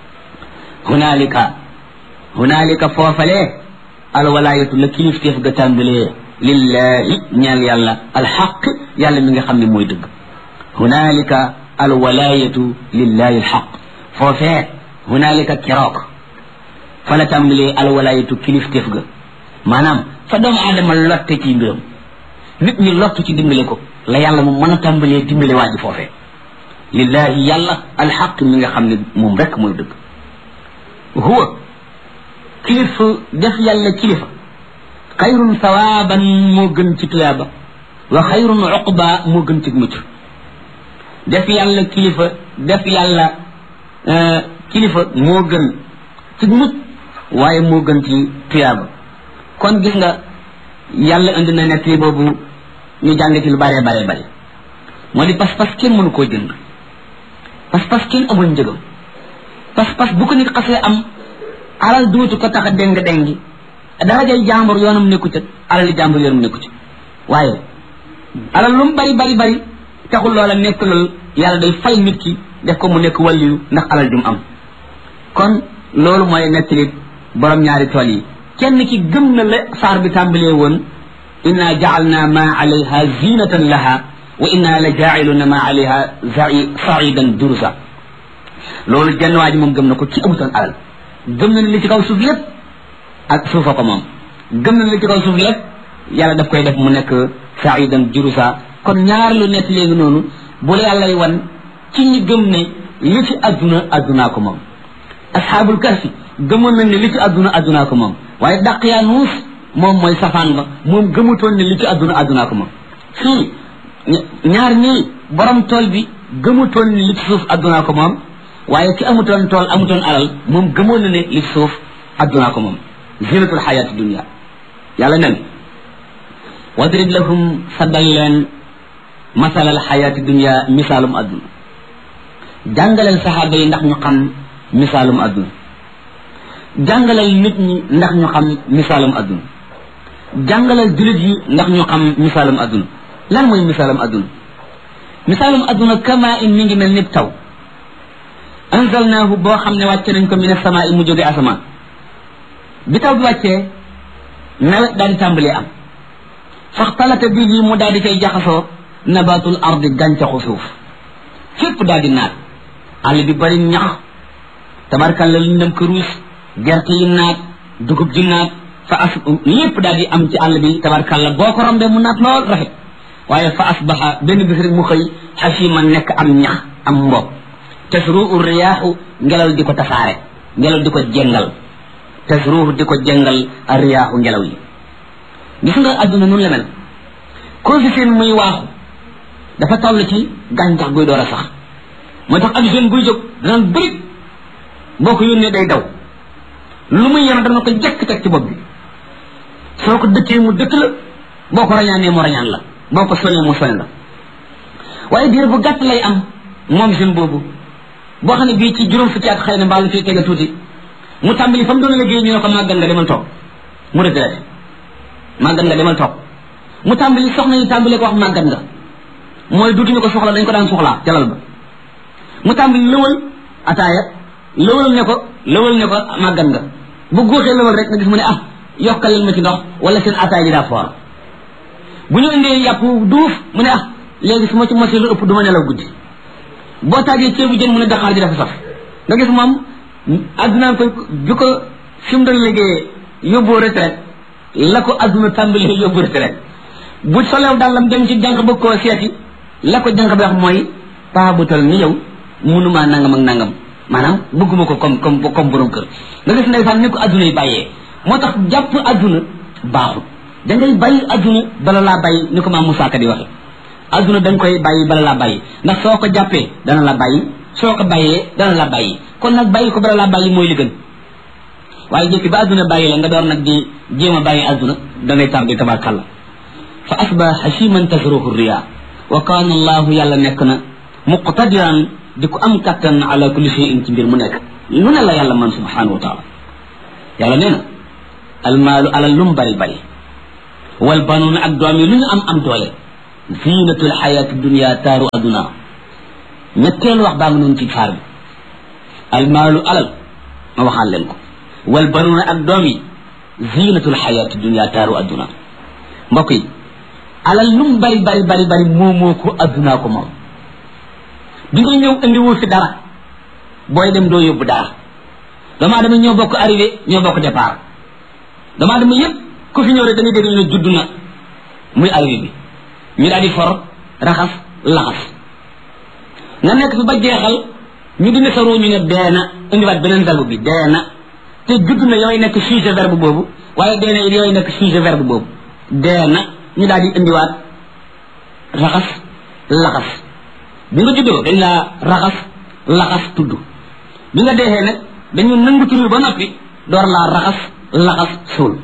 hunaalika foofalee alwalaayatu la kilifteef ga tàmbalee lillahi ñeel yàlla alxaq yàlla mi nga xam ne mooy dëgg hunaalika alwalaayatu lillahi alxaq foofee hunaalika keroog fa la tàmbalee alwalaayatu kilifteef ga maanaam fa doomu aadama lotte ci mbiram nit ñi lottu ci dimbale ko la yàlla moom mën a tàmbalee dimbale waa ji foofee lillahi yàlla alxaq mi nga xam ne moom rek mooy dëgg huwa kilifa def yàlla kilifa xayrun sawaaban moo gën ci tuyaaba wa xayrun uqba moo gën ci mucc def yàlla kilifa def yàlla kilifa moo gën ci mucc waaye moo gën ci tuyaaba kon gis nga yàlla indi na nettali boobu ñu jàng ci lu bare bare bare moo di pas-pas kenn mënu koo jënd pas-pas kenn amul njëgam pas-pas bu ko nit xasee am alal duutu ko tax a déng-déngi darajay jàmbur yoonam nekku ca alali jàmbur yoonam nekku ca waaye alal lu mu bari bari bari taxul loola nekk lool yàlla day fay nit ki def ko mu nekk wàlliyu ndax alal jum am kon loolu mooy nettali borom ñaari tool yi kenn ki gëm na la saar bi tàmbalee woon inna jaalna ma alayha zinatan laha wa inna la jailuna ma alayha saidan durusa loolu jenn waa ji moom gëm na ko ci amutoon alal gëm na ne li ci kaw suuf lépp ak suufa ko moom gëm na ne li ci kaw suuf lépp yàlla daf koy def mu nekk saidan durusa kon ñaar lu nett léegi noonu bu la yàllay wan ci ñi gëm ne li ci addunaa ko moom asxaabul kahfi gëmoon nañ ne li ci addunaa ko moom waaye Daqyaanus moom mooy safaan ba moom gëmutoon ne li ci addunaa ko moom fii ñaar ñii borom tool bi gëmutoon ne li ci suuf addunaa ko moom waaye ki amutoon tool amutoon alal moom gëmoon na ne li ci suuf addunaa ko moom zinatul xayaati dunia yàlla nen wadrib lahum saddal leen masalal xayaati dunia misaalum adduna jàngaleel saxaaba yi ndax ñu xam misaalum adduna jàngalal nit ñi ndax ñu xam misaalum adduna jàngalal jullit yi ndax ñu xam misaalum adduna lan mooy misaalum adduna misaalum adduna kama in mi ngi mel ni taw anzalnaahu boo xam ne wàcce nañ ko min as-samaa mu jóge asamaan bi taw bi wàccee nawet daal di tàmbalee am faxtalata bihi mu daal di cay jaxasoo nabatul ardi gàncaxu suuf fépp daal di naat àll bi bari ñax tabarkalla liñ dem këruus gerte yi naat dugub ji naat lépp daal di am ci àll bi tabarkalla boo ko rombee mu naat lool rafet waaye fa asbaxa benn bis rek mu xëy xasiman nekk am ñax am mbopp tasruhu riyaaxu ngelaw di ko tasaare ngelaw di ko jengal tasruhu di ko jengal a riyaaxu ngelaw yi gis nga adduna nun la mel koo fi seen muy waaxu dafa toll ci gàncax guy door a sax moo tax ab jeune buy jóg danaan bëri boo ko yónnee day daw lu muy yem dana ko jekk teg ci bopp bi soo ko dëkkee mu dëkk la boo ko rañaanee mu rañaan la boo ko soñee mu soñ la waaye diir bu gàtt lay am moom jeune boobu boo xam ne bii ci juróom fukki at xëy na mbaalu fii tege tuuti mu tàmbali fa mu doon liggéey ñu ne ko màggal nga demal toog mu retraité màggal nga demal toog mu tàmbali soxna yi tàmbali ko wax màggal nga mooy duutuñu ko soxla dañ ko daan soxlaa jalal ba mu tàmbali lëwal ataaya lëwal ne ko màggal nga bu góoxee lëwal rek nga gis mu ne yokkal leen ma ci ndox wala seen ataaya ji daa foor bu ñu indee yàpp duuf mu ne léegi su ma ci mosee lu ëpp du ma nelaw guddi boo taajee ceebu jën mu ne daxaar ji dafa saf nga gis moom addunaa ko bi ko fi mu doon liggéeyee yóbboo retraite la ko adduna tàmbalee yóbbu retraite bu solew dàllam dem ci jànq bëgg koo seeti la ko jànq bi wax mooy paa bu tal ni yow mënumaa nangam ak nangam maanaam bëgguma ko comme borom kër nga gis ndeysaan ni ko adduna yi bàyyee moo tax jàpp adduna baaxul da ngay bàyyi adduna bala laa bàyyi ni ko maam Moussa Ka di waxe adduna da nga koy bàyyi bala laa bàyyi ndax soo ko jàppee dana la bàyyi soo ko bàyyee dana la bàyyi kon nag bàyyi ko bala laa bàyyi mooy li gën waaye jëkki ba adduna bàyyi la nga door nag di jéem a bàyyi adduna da ngay tardé tabarkàlla fa asba hasiman tasruhu riya wa kaana allahu yàlla nekk na muqtadiran di ko am kattan ala kulli shay'in ci mbir mu nekk lu ne la yàlla man subhanahu wa taala yàlla nee na almaalu alal lum bari bari wal banuuna ak doom yi lu ñu am doole zinatul xayaati dunia taaru aduna ñetteelu wax baa ngi noonu ci faar bi almaalu alal ma waxaan leen ko wal banuuna ak doom yi zinatul xayaati dunia taaru aduna mbokk yi alal lum bari bari bari bari moomoo ko addunaa ko moom bi nga ñëw indiwu fi dara booy dem doo yóbbu dara damaa dama ñoo bokk arrivé ñoo bokk départ damaa dama yëpp ku fi ñëw rek dañuy dégg ñu ne judd na muy arrivé bi ñu daal di for raxas laxas nga nekk fi ba jeexal ñu dina sa ruu ñu ne dee na indiwaat beneen verbe bi dee na te judd na yooyu nekk sujet verbe boobu waaye dee na yooyu nekk sujet verbe boobu dee na ñu daal di indiwaat raxas laxas bi nga juddoo dañ laa raxas laxas tudd bi nga deexee nag dañu nangu tur ba noppi door laa raxas laxas suul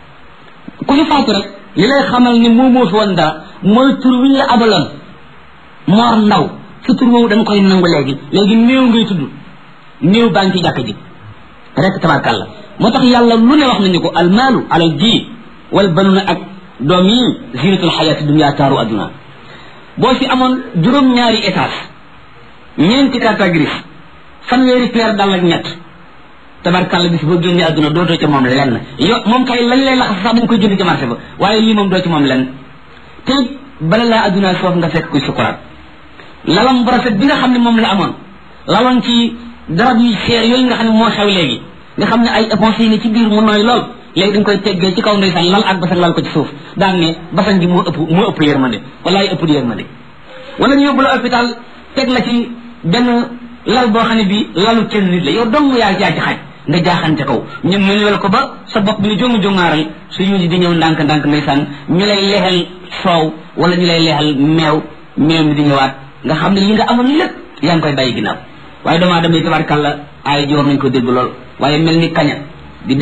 ku fi faatu rek li lay xamal ni moo fi woon dara mooy tur wi ñu la abaloon moor ndaw sa tur woowu dañ koy nangu léegi néew ngay tudd néew baa ngi ci jàkk ji rek tabarkàlla moo tax yàlla lu ne wax nañu ko almaalu alal ji wal banuna ak doom yi zinatul xayaati dunya taaru adduna boo fi amoon juróom-ñaari étage ñeenti carte grise fanweeri paire dal ak ñett tabarkàlla bis boo génnee adduna dootoo ca moom lenn yo moom kay lañ lay laxas sax dañ koy jënd ci marché ba waaye lii moom doo ci moom lenn te bala laa adduna soof nga fekk kuy sukuraat lalam bu rafet bi nga xam ne moom la amoon laloon ci darab yu seer yooyu nga xam ne moo xew léegi nga xam ne ay éponge yi ne ci biir mu nooy lool léegi dañ koy teggee ci kaw ndeysaan lal ak basan lal ko ci suuf daan ne basan gi moo ëpp yërmande walaay ëpp di yërmande wala ñu yóbbu la hôpital teg la ci benn lal boo xam ne bi lalu kenn nit la yow dong yaa ci xaj nga jaaxante kaw ñun ñu ñëwal ko ba sa bopp bi ni jongu jongaaral su yuusi di ñëw ndànk ndeysaan ñu lay leexal soow wala ñu lay leexal meew mi di ñëwaat nga xam ne li nga amoon lépp yaa ngi koy bàyyi ginnaaw waaye damaa dem ni tabarkàlla ay joor nañ ko dégg lool waaye mel ni kaña di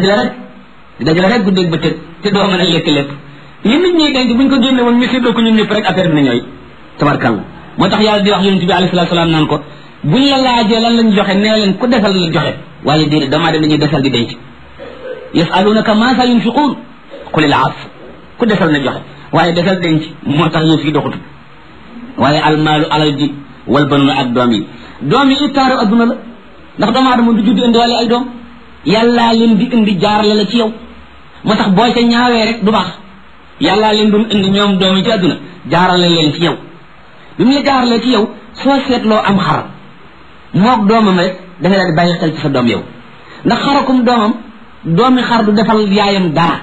dajale rek guddeeg ba tëg te doo mën a lekk lépp li nit ñi denc buñ ko génne woon ñu séddoo ko ñun ñëpp rek affaire bi na ñooy tabarkàlla moo tax yàlla di wax yonent bi alayhi salaatu salaam naan ko buñ la laajee lan lañ joxe nee leen ku defal la joxe waaye déedéet damaa dem dañuy desal di denc yasalunaka maasa yunfiquun qul il aaf ku desal na joxe waaye desal denc moo tax yëf yi doxutu waaye almaalu alal ji wal banuna ak doom yi ittaaru adduna la ndax doomu aadama du judd indiwaale ay doom yàllaa leen di indi jaarale la ci yow moo tax boo ca ñaawee rek du baax yàllaa leen doon indi ñoom doom yi ci adduna jaarale leen ci yow bi mu la jaaralee ci yow soo seetloo am xar moog doomam rek dafay daal di bàyyi xel ci sa doom yow ndax xarakum doomam doomi xar du defal yaayam dara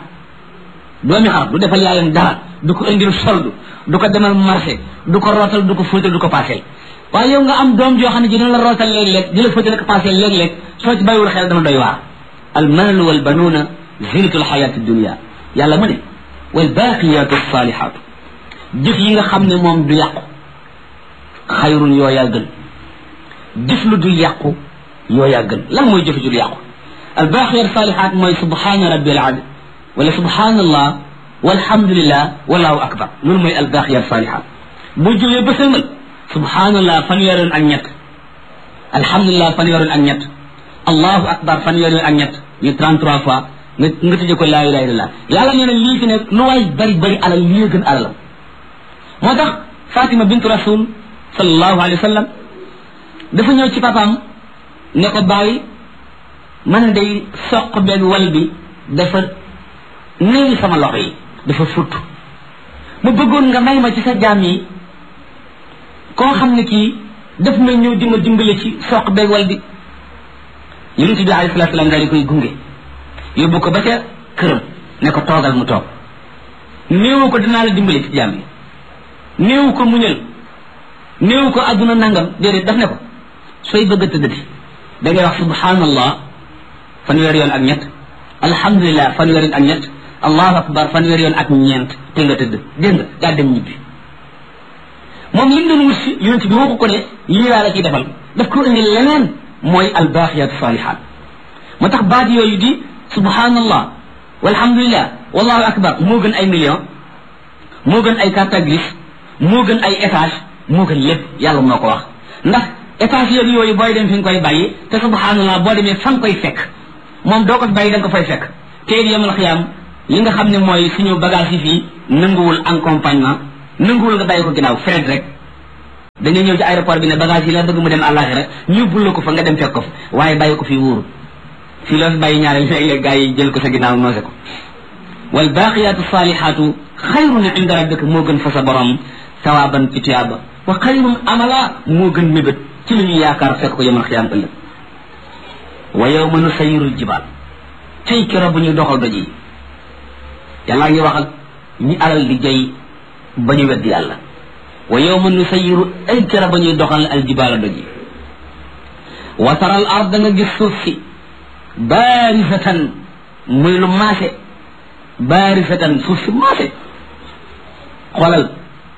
du ko indil soldu du ko demal marché du ko rootal du ko fóotal du ko paaseel waaye yow nga am doom joo xam ne ji dina la rootal léeg-léeg di la fóotal ak paaseel léeg-léeg soo ci bàyyiwul xel dana doy waar almaalu wal banuuna zinatul xayaati dunia yàlla mu ne wal baaqiyaatu saalihaatu jëf yi nga xam ne moom du yàqu xayrun yooyaa gën jëf lu dul yàqu yooyaa gën lan mooy jëf ju du yàqu al baaqiyaatu saalihaat mooy subhaana rabbil azim wala subhaanallah walhamdulillah wallahu akbar loolu mooy al baaqiyaatu saalihaat boo jógee ba sëlmal subhaanallah fanweeroon ak ñett alhamdulillah fanweeroon ak ñett allahu akbar fanweeroon ak ñett ñu 33 fois nga tëjee ko laa ilaha illallah yàlla nee na lii fi ne lu waay bari bari alal lii gën alalam moo tax Fatima bintu rasul sallallahu alayhi wa sallam dafa ñëw ci papaam ne ko bàyyi man day soq benn wal bi dafa néewi sama loxo yi dafa futt mu bëggoon nga may ma ci sa jaam yi koo xam ne kii daf may ñëw di ma dimbale ci soq beeg wal bi yonent bi alayhi salaatu salaam daal di koy gunge yóbbu ko ba ca këram ne ko toogal mu toog néewu ko dinaa la dimbale ci jaam yi néewu ko muñal néewu ko adduna nangam déedéet daf ne ko sooy bëgg a tëddati da ngay wax subhanallah fanweer yoon ak ñett alhamdulillah fanweer yoon ak ñett allahu akbar fanweer yoon ak ñeent te nga tëdd dégg nga daa dem ñibbi moom li mu doon wut si yonent bi waxu ko ne lii laa la ciy defal daf ko indi leneen mooy albaaqiyaatu saalihaat moo tax baat yooyu di subhanallah walhamdulillah wallahu akbar moo gën ay million moo gën ay carte grise moo gën ay étage moo gën lépp yàlla moo ko wax ndax étage yooyu booy dem fi nga koy bàyyi te subhanallah boo demee fa nga koy fekk moom doo ko bàyyi da nga ko fay fekk te yemal xiyaam li nga xam ne mooy suñu bagage yi fii nanguwul accompagnement nanguwul nga bàyyi ko ginnaaw fret rek da nga ñëw ci aéroport bi ne bagage yi la bëgg mu dem àllaaxira ñu bul la ko fa nga dem fekk ko fa waaye bàyyi ko fii wóoru fii la fi bàyyi ñaareel léeg-léeg gaa yi jël ko sa ginnaaw noose ko wal baaqiyaatu saalihaatu xayrun inda rabbika moo gën fa sa borom sawaaban ci tuyaaba wa xayrun amala moo gën mébét ci li ñu yaakaar fekk ko yemal xiyaam ëllëg wa yawma nusayyirul jibaal tey keroog bu ñuy doxal doj yi yàllaa ngi wax ak ñi alal di jay ba ñu weddi yàlla wa yawma nusayyiru ay keroog ba ñuy doxal al jibaala doj yi wa taral ard da nga gis suuf si baarisatan muy lu maase baarisatan suuf si maase xoolal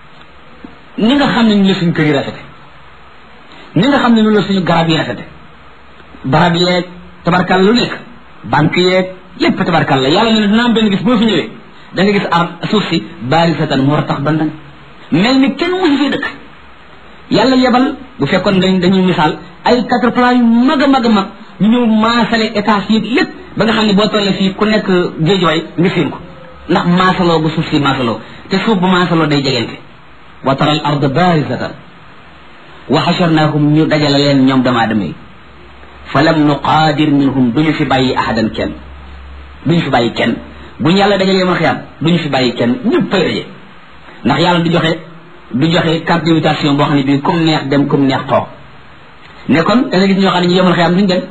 ni nga xam ne ñu la suñu kër yi rafete ni nga xam ne ñu la suñu garab yi rafete barab yeeg tabarkal lu nekk banque yeeg lépp tabarkal la yàlla ne dina am benn gis boo fi ñëwee da nga gis suuf si baarisatan moo tax bandan mel ni kenn musu fi dëkk yàlla yebal bu fekkoon dañuy misaal ay 4 plans yu mag a mag a mag ñu ñëw maasale étage yi lépp ba nga xam ne boo tollee fii ku nekk géejuwaay nga séen ko ndax maasaloo bu suuf si maasaloo te suuf bu maasaloo day jegente wa taral arda baarisatan wa xasharnaahum ñu dajale leen ñoom doomu aadama yi falam nuqaadir minhum duñu fi bàyyi ahadan kenn duñu fi bàyyi kenn buñu yàlla dajale yemal xiyaam duñu fi bàyyi kenn ñëpp pay daje ndax yàlla du joxe carte d'invitation boo xam ne bii comme neex dem comme neex toog ne kon da nga gis ñoo xam ne ñu yemal xiyaam duñu dem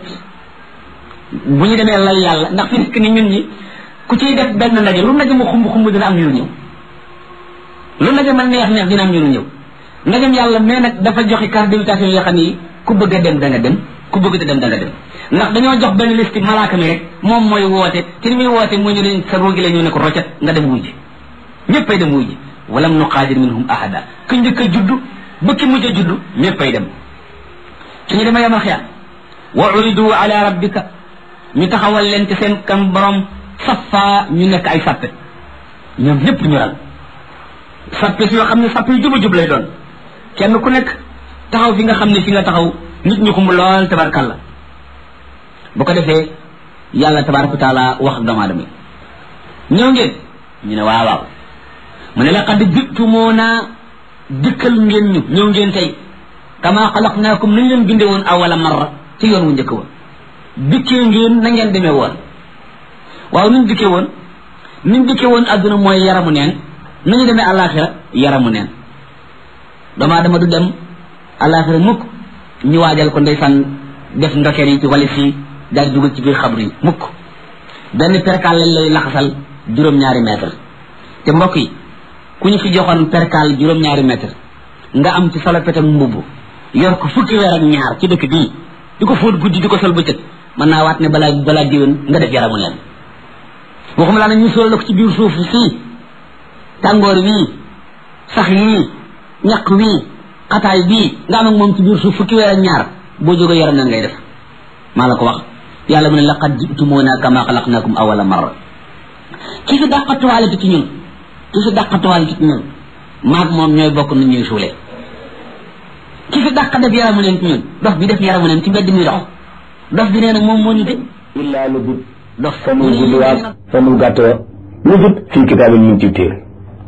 bu ñu demee lay yàlla ndax fi nekk ni ñun ñi ku ciy def benn ndaje lu ndaje mu xumb dina am ñu ñëw lu ndaje ma neex dina am ñu ñëw ndajem yàlla mais nag dafa joxe carte d'invitation yoo xam ne ku bëgg a dem da nga dem ku bëgg a dem da nga dem ndax dañoo jox benn liste malaaka mi rek moom mooy woote te ni muy woote moo ñu leen sa roogi la ñu ne ko roccet nga dem wujji ñëppay dem wujji walam nuqaadir minhum ahada ku njëkk a juddu ba ki mujj a juddu ñëppay dem suñu dema yamal xiyaam wa uridu ala rabbika ñu taxawal leen ci seen kam borom safa ñu nekk ay sappe ñoom ñëpp ñu ral sappe si yoo xam ne sappe yu juba jub lay doon kenn ku nekk taxaw fi nga xam ne fi nga taxaw nit ñu xumb lool tabarkalla bu ko defee yàlla tabaraka taala wax ak doomu aadama yi ñëw ngeen ñu ne waaw waaw mu ne laqad jitumuuna dikkal ngeen ñu ñëw ngeen tey kama xalaqnaakum nañ leen binde woon awala marra ci yoon wu njëkk woon dikkee ngeen na ngeen demee woon waaw nuñ dikkee woon adduna mooy yaramu neen nañu demee àllaaxira yaramu neen doomu aadama du dem àllaaxira mukk ñu waajal ko ndeysaan def ndokeer yi ci walis yi daal dugal ci biir xabru yi mukk benn perkaal lañ lay laxasal juróom-ñaari mètre te mbokk yi ku ñu fi joxoon perkaal juróom-ñaari mètre nga am ci salopetam mbubb yor ko fukki weer ak ñaar ci dëkk bii di ko fóot guddi di ko sol bëccëg mën naa waat ne balaa diwén nga def yaramu neen waxuma laa nag ñu sol la ko ci biir suuf sii tàngoor wii sax yii ñaq wii xataay bii nga am ak moom ci biir suuf fukki weer ak ñaar boo jógee yaram neen ngay def maa la ko wax yàlla mu ne laqad jitumuuna kama xalaqnaakum awala marra ki fi dàqatuwaale ci ñun maag moom ñooy bokk nu ñuy suulee ki fi dàq def yaramu neen ci ñun dox bi def yaramu neen ci mbedd mi dox bi nee na moom moo ñu de illaa lu jub dox famul guddiwaat famul gàttoo lu jub fii kitaabin ñu ci téere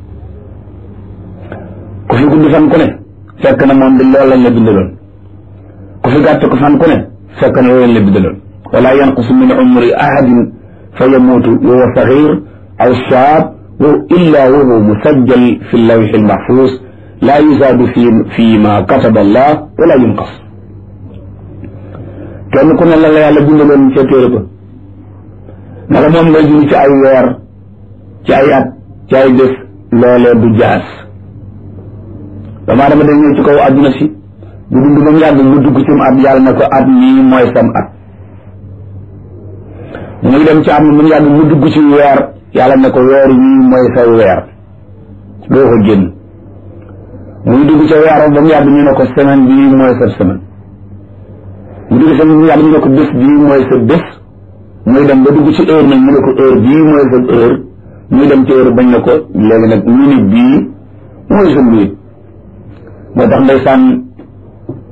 ku fi gudd fan ku ne fekk na moom di loolu lañ la bindaloon ku fi gàtt ko fan ku ne fekk na loolu lañ la bindaloon wala yanqusu min umri ahadin fa yamuutu wa huwa saxiir aw shaab illa wa huwa musajjal fi lawxi lmaxfuus laa yuzaadu fi ma kataba allah wala yunqas kenn ku ne la la yàlla bindaloon ca téere ba naka moom ngay dund ci ay weer ci ay at ci ay bés loolee du jaas damaa dama day ñëw ci kaw adduna si du dund ba mu yàgg mu dugg ci mu at yàlla na ko at mii mooy sam at muy dem ci am mu yàgg mu dugg ci weer yàlla ne ko weer wii mooy sa weer doo ko génn muy dugg ca weeram ba mu yàgg ñu ne ko semaine bii mooy sa semaine mu dugg sa mu yàgg ñu ne ko bés bii mooy sa bés muy dem ba dugg ci heure nag ñu ne ko heure bii mooy sa heure muy dem ci heure bañ ne ko léegi nag minute bii mooy sa minute moo tax ndeysaan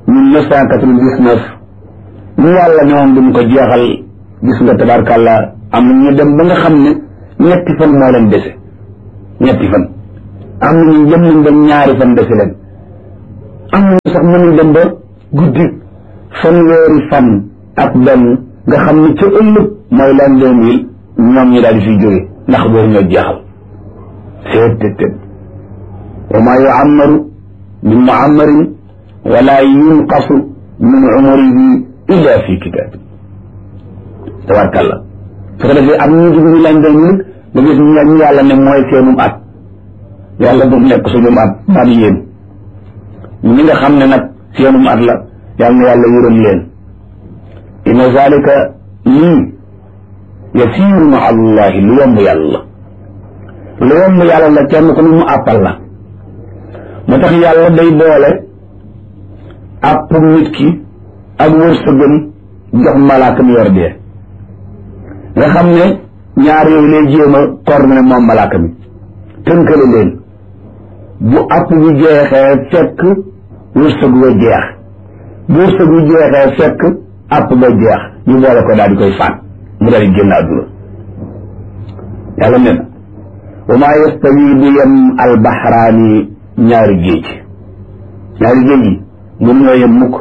1999 ñu yàlla ne woon duñ ko jeexal gis nga tabarkàlla am na ñu dem ba nga xam ne ñetti fan moo leen dese ñetti fan am na ñu jëm nañ ba ñaari fan dese leen am na sax mën nañ dem ba guddi fanweeri fan ak benn nga xam ne ca ëllëg mooy l'an 2000 ñoom ñi daal di fiy jóge ndax boobu ñoo jeexal seet wa maa yu'ammaru min mu'ammarin wala yunqasu min umrihi illa fi kitab tabarkalla su ko defee am ñu dugg ñu l'an 2000 nga gis ñu yàlla ne mooy seenum at yàlla bu nekk suñum at at yéen ñi nga xam ne nag seenum at la yàlla na yàlla yërëm leen inna zalika lii yasiiru ma allahi lu yomb yàlla lu yomb yàlla la kenn ku ne mu àppal la moo tax yàlla day boole àpp nit ki ak wërsëgam jox malaaka mi yor dee nga xam ne ñaar yooyu lay jéem a coordonné moom malaaka mi tënkale leen bu àpp bi jeexee fekk wërsëg wa jeex bu wërsëg bi jeexee fekk àpp ba jeex ñu boole ko daal di koy faat mu daal di génn àdduna yàlla nee na wa maa yastawi du yem albaxraani ñaari géej yi mun ñoo yem mukk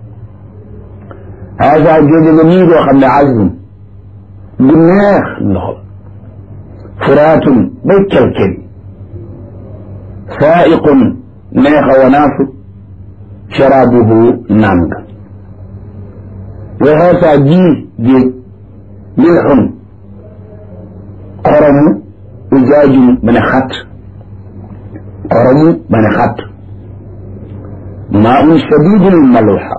haasa géej nga nii doo xam ne azbun bu neex ndox furaatun bay kelkel saaiqun neexa wanaasu sharaabuhu naan nga wa haasa jii géej milxun xoromu ujaajun ba ne xat xoromu ba ne xat maa un shadidul maluxa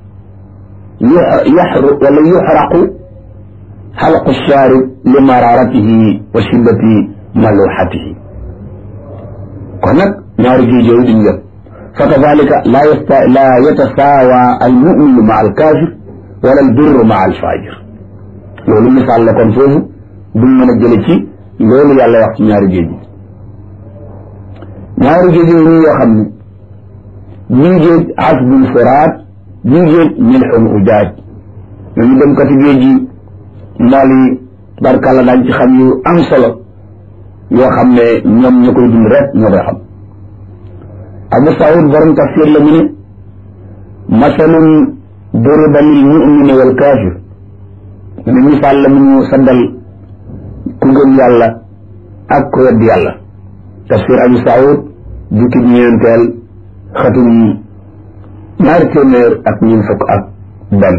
wala yuxraqu xalqu shaarib li mararatihi wa shiddati maluxatihi kon nag ñaari géej yooyu duñ yëpp fa kadalika laa yatasaawa almuminu maa alkaafir wala albirru maa alfajir loolu misaal la kon foofu duñ mën a jële ci loolu yàlla wax ci ñaari géej yi ñaari géej yooyu ñu yoo xam ne bii géej asbun furaat bii géej milxun ujaaj ñooñu dem ko ci géej yi mool yi barkàlla daañ ci xam yu am solo yoo xam ne ñoom ña koy dund rek ñoo koy xam Abu Saoud borom tafsir la mu ne masalun duriba lil mumini wal kaafir mu ne misaal la mu ñu saddal ku gëm yàlla ak ku wedd yàlla tafsir Abu Saoud jukkib ñeenteel xatum ñaari téeméer ak ñeent fukk ak benn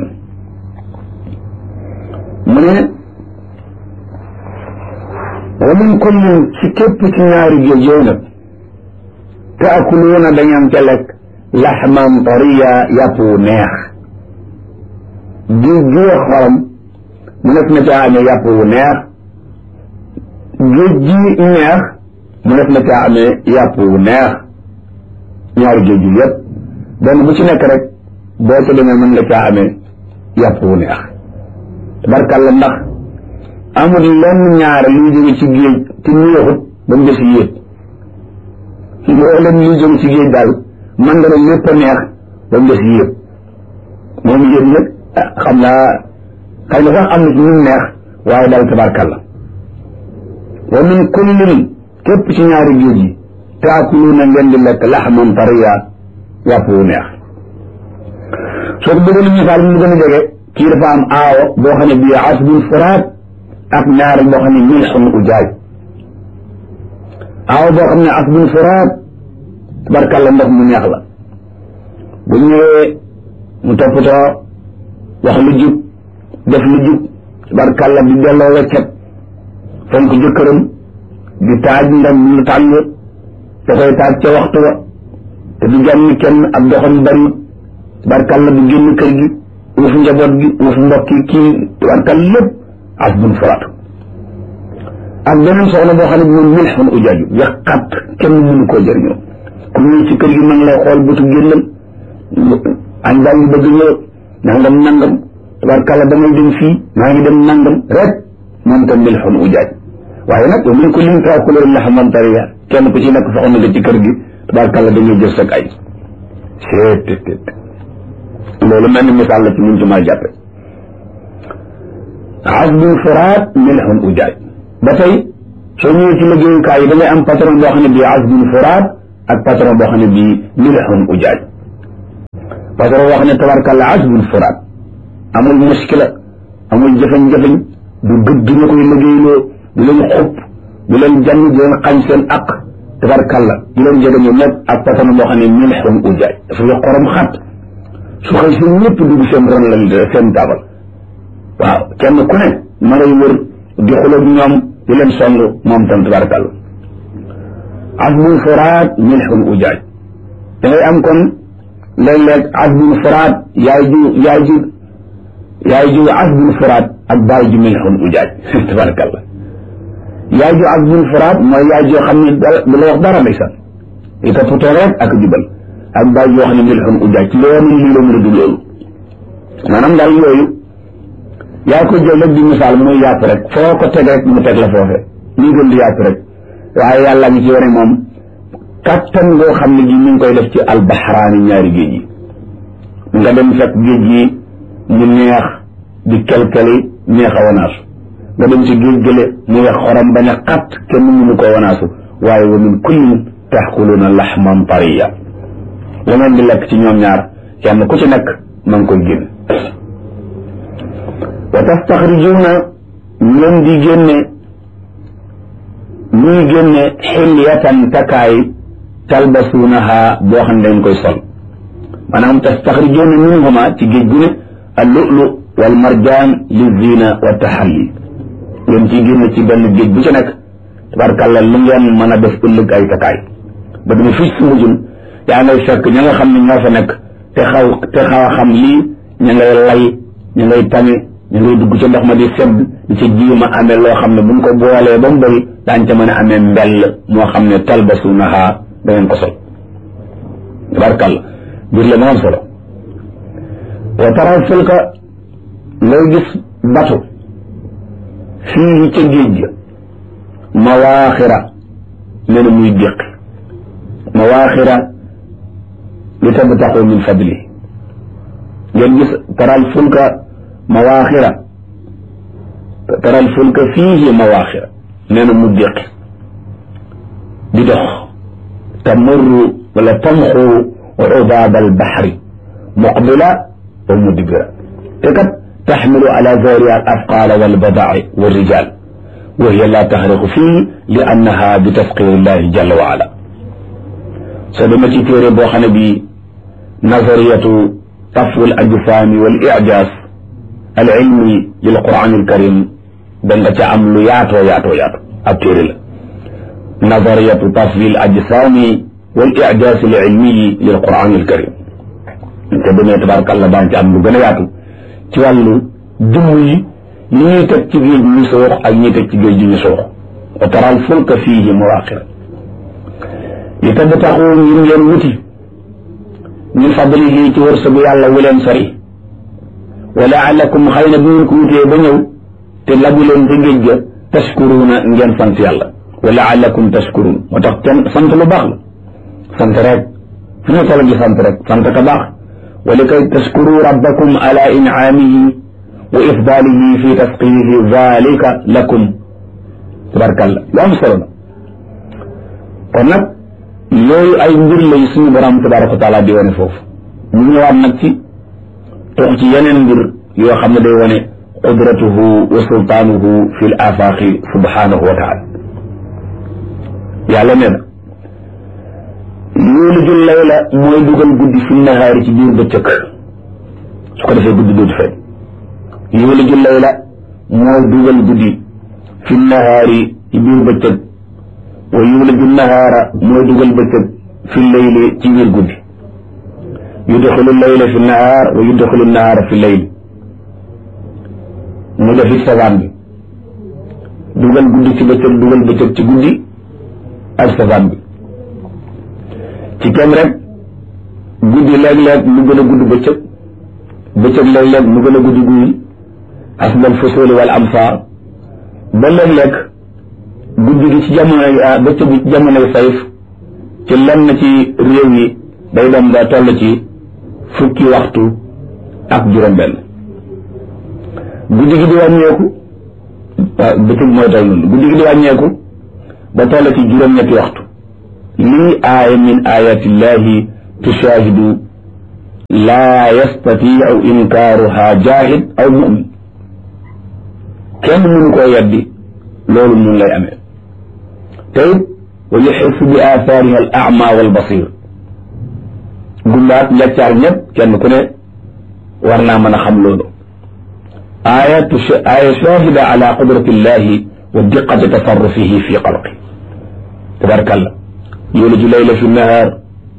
mu ne wa min kullin ci képp ci ñaari géej yooyu nag taakuluuna dañu am ca lekk laxman tariya yàpp wu neex géej gi xorom mu nekk na caa amee yàpp wu neex géej gi neex mu nekk na caa amee yàpp wu neex ñaari géej yu yëpp benn bu ci nekk rek boo ca demee mën nga caa amee yàpp wu neex tabarkàlla ndax amul lenn ñaare luy jóge ci géej te neexut ba mu des yéeg mboolem luy jóge ci géej daal man nga ne lépp a neex ba mu des yéeg moom yéeg nag xam naa xëy na sax am na ci ñu neex waaye daal tabarkàlla wa min kullin képp ci ñaari géej yi taakuluuna ngeen di lekk laxman tariya yàpp wu neex soo ko bëggoon misaal mu gën a jege kii dafa am aawo boo xam ne bii asbun furaat ak ñaari boo xam ne milxun ujaaj aawo boo xam ne asbun furaat tabarkàlla ndox mu neex la bu ñëwee mu toppatoo wax lu jub def lu jub tabarkàlla di delloo weccet fonk jëkkëram di taaj ndam lu tàng da koy taaj ca waxtu wa te du jànni kenn ab doxam bari tabarkàlla du génn kër gi uuf njaboot gi uuf mbokk yi kii tabarkàlla lépp asbun furaat ak beneen soxna boo xam ne bi moom milxun ujaaju yàqat kenn mënu koo jëriñoo ku ñëw ci kër gi ma ngi lay xool bëtu génnam añ baa ngi bëgg ñëw nangam tabarkàlla damay dem fii maa ngi dem nangam rek moom tam milxun ujaaj waaye nag wa min kullin taakuluuna laxman tariya kenn ku ci nekk soxna nga ci kër gi tabarkàlla dañuy jël sag ay loolu mel ni misaal la ci mun ci maa jàppe azbun furaat milhun ujaaj ba tey soo ñëwee ci liggéeyukaay yi da ngay am patron boo xam ne bii azbun furaat ak patron boo xam ne bii milhun ujaaj patron boo xam ne tabarkàlla azbun furaat amul muskila amul jëfañ-jëfañ du gëdd ñu koy liggéeyloo du leen xupp du leen jàng du leen xañ seen aq tabarkàlla du leen jege ñu nekk ak patron boo xam ne milhun ujaaj dafa yo xorom xat su xëy si ñëpp dugg seen ron la seen taabal waaw kenn ku ne ma ngay wër di xuloog ñoom di leen song moom tam tabarkàlla azbun furaat milhun ujaaj da ngay am kon léeg-léeg azbun furaat yaay ju azbun furaat ak baay ju milhun ujaaj tabarkàlla yaay ju azbun furaat mooy yaay joo xam ne du la wax dara ndeysaan i toppatoo rek ak jubal ak baay joo xam ne milhun ujaaj ci loolu lii la mën a du loolu maanaam daal yooyu yaa ko jël rek di misaal muy yàpp rek foo ko teg rek mu teg la foofe muy gën di yàpp rek waaye yàlla ngi ci wane moom kattan ngoo xam ne gi mi ngi koy def ci albaxraani ñaari géej yi nga dem fekk géej gi mu neex di kelkeli neex a wanaasu nga dem ci géej gële mu wex xorom bañ a xat kenn mënu ko wanaasu waaye wa min kullin taxkuluuna laxman tariya la ngeen di lekk ci ñoom ñaar kenn ku ci nekk ma ngi koy génn wa tastaxrijuuna ngeen di génne ñuy génne xilyatan takaay talbasuunaha boo xam ne dañ koy sol maanaam tastaxrijuuna minhuma ci géej gu ne al lu'lu wal marjaan li zina wa taxalli ngeen ciy génne ci benn géej bu ci nekk tabarkàlla lu ngeen mën a def ëllëg ay takaay ba dama fii su mujjun yaa ngay fekk ña nga xam ne ñoo fa nekk te xaw a xam lii ña ngay lay ña ngay tame ñu ngay dugg ca ndox ma di sedd di ca jiima amee loo xam ne buñ ko boolee ba mu bëri daañ ca mën a amee mbell moo xam ne talbasuunaha da ngeen ko sol tabarkàlla biir la moo am solo wa taral fulka ngay gis batu fii ca géej ga mawaaxira nee na muy déqi mawaaxira li tabtaxu min fadli ngeen gis taral fulka mawaaxira taral fulka fiihi mawaaxira nee na mu déqi di dox tamurru wala tamxu ubaab albaxri muqbila wa mudbira te kat taxmilu ala zahriha al afqaala walbadaa'i walrijal wa hiya la taxriqu fii li annaha bi tasqiri llahi jalla wa ala soo dema ci téere boo xam ne bi nazariyatu tafwi al ajsaami wal ijaaz al ilmi lil quran al karim da nga ca am lu yaatoo ab téere la nazariyatu tafwi al ajsaami wal ijaaz al ilmi lil quran al karim te demee tabarakallah daan ci am lu gën a yaatu ci wàllu jëmm yi li ñuy teg ci géej ñu soox ak ñuy teg ci géej gi ñu soox wa taral fulka fiihi mawaaxira li tabtaxu ngir ngeen wuti min fadlihi ci wërsëgu yàlla wu leen sori wa laalakum xëy na bu ngeen ko wutee ba ñëw te labu leen ci géej ga tashkuruuna ngeen sant yàlla wa laalakum tashkuruun moo tax kenn sant lu baax la sant rek fu ñu toll di sant rek sant ka baax wa likay tashkuru rabbakum ala incaamihi wa ifdaalihi fi tasqiyihi zalika lakum tabarkalla lu am solo la kon nag yooyu ay mbir lay suñu borom tabaraka wa taala di wane foofu ñu ñëwaat nag ci tox ci yeneen mbir yoo xam ne day wane qudratuhu wa sultaanuhu fi l afaaqi subhanahu wa taala yàlla nee na yuuliju layla mooy dugal guddi fi nahaari ci biir bëccëg su ko defee guddi dootu feeñ yuuliju layla mooy dugal guddi fi nahaari ci biir bëccëg wa yuuliju nahaara mooy dugal bëccëg fi layli ci biir guddi yudxilu layla fi nahaar wa yudxilu nahaara fi layli mu defit safaan bi dugal guddi ci bëccëg dugal bëccëg ci guddi ak safaan bi ci kenn rek guddi léeg-léeg mu gën a gudd bëccëg bëccëg léeg-léeg mu gën a gudd guddi asbal fusuli wal amsaar ba léeg-léeg guddi gi ci jamonoy bëccëg gi ci jamonoy sayf ci lenn ci réew yi day dem ba toll ci fukki waxtu ak juróom-benn guddi gi di wàññeeku bëccëg mooy toll noonu guddi gi di wàññeeku ba toll ci juróom-ñetti waxtu lii aaya min ayatillahi tushahidu laa yastatiu inkaaruha jaahid aw mumin kenn mënu koo yeddi loolu mun lay amee te it wa yuxissu bi aathaariha al ama wal basir gumbaat njaccaar ñëpp kenn ku ne war naa mën a xam loolu aaya shahida ala qudrati illahi wa diqati tasarrufihi fi xalqi tabarakallah yuliju layla fi nahar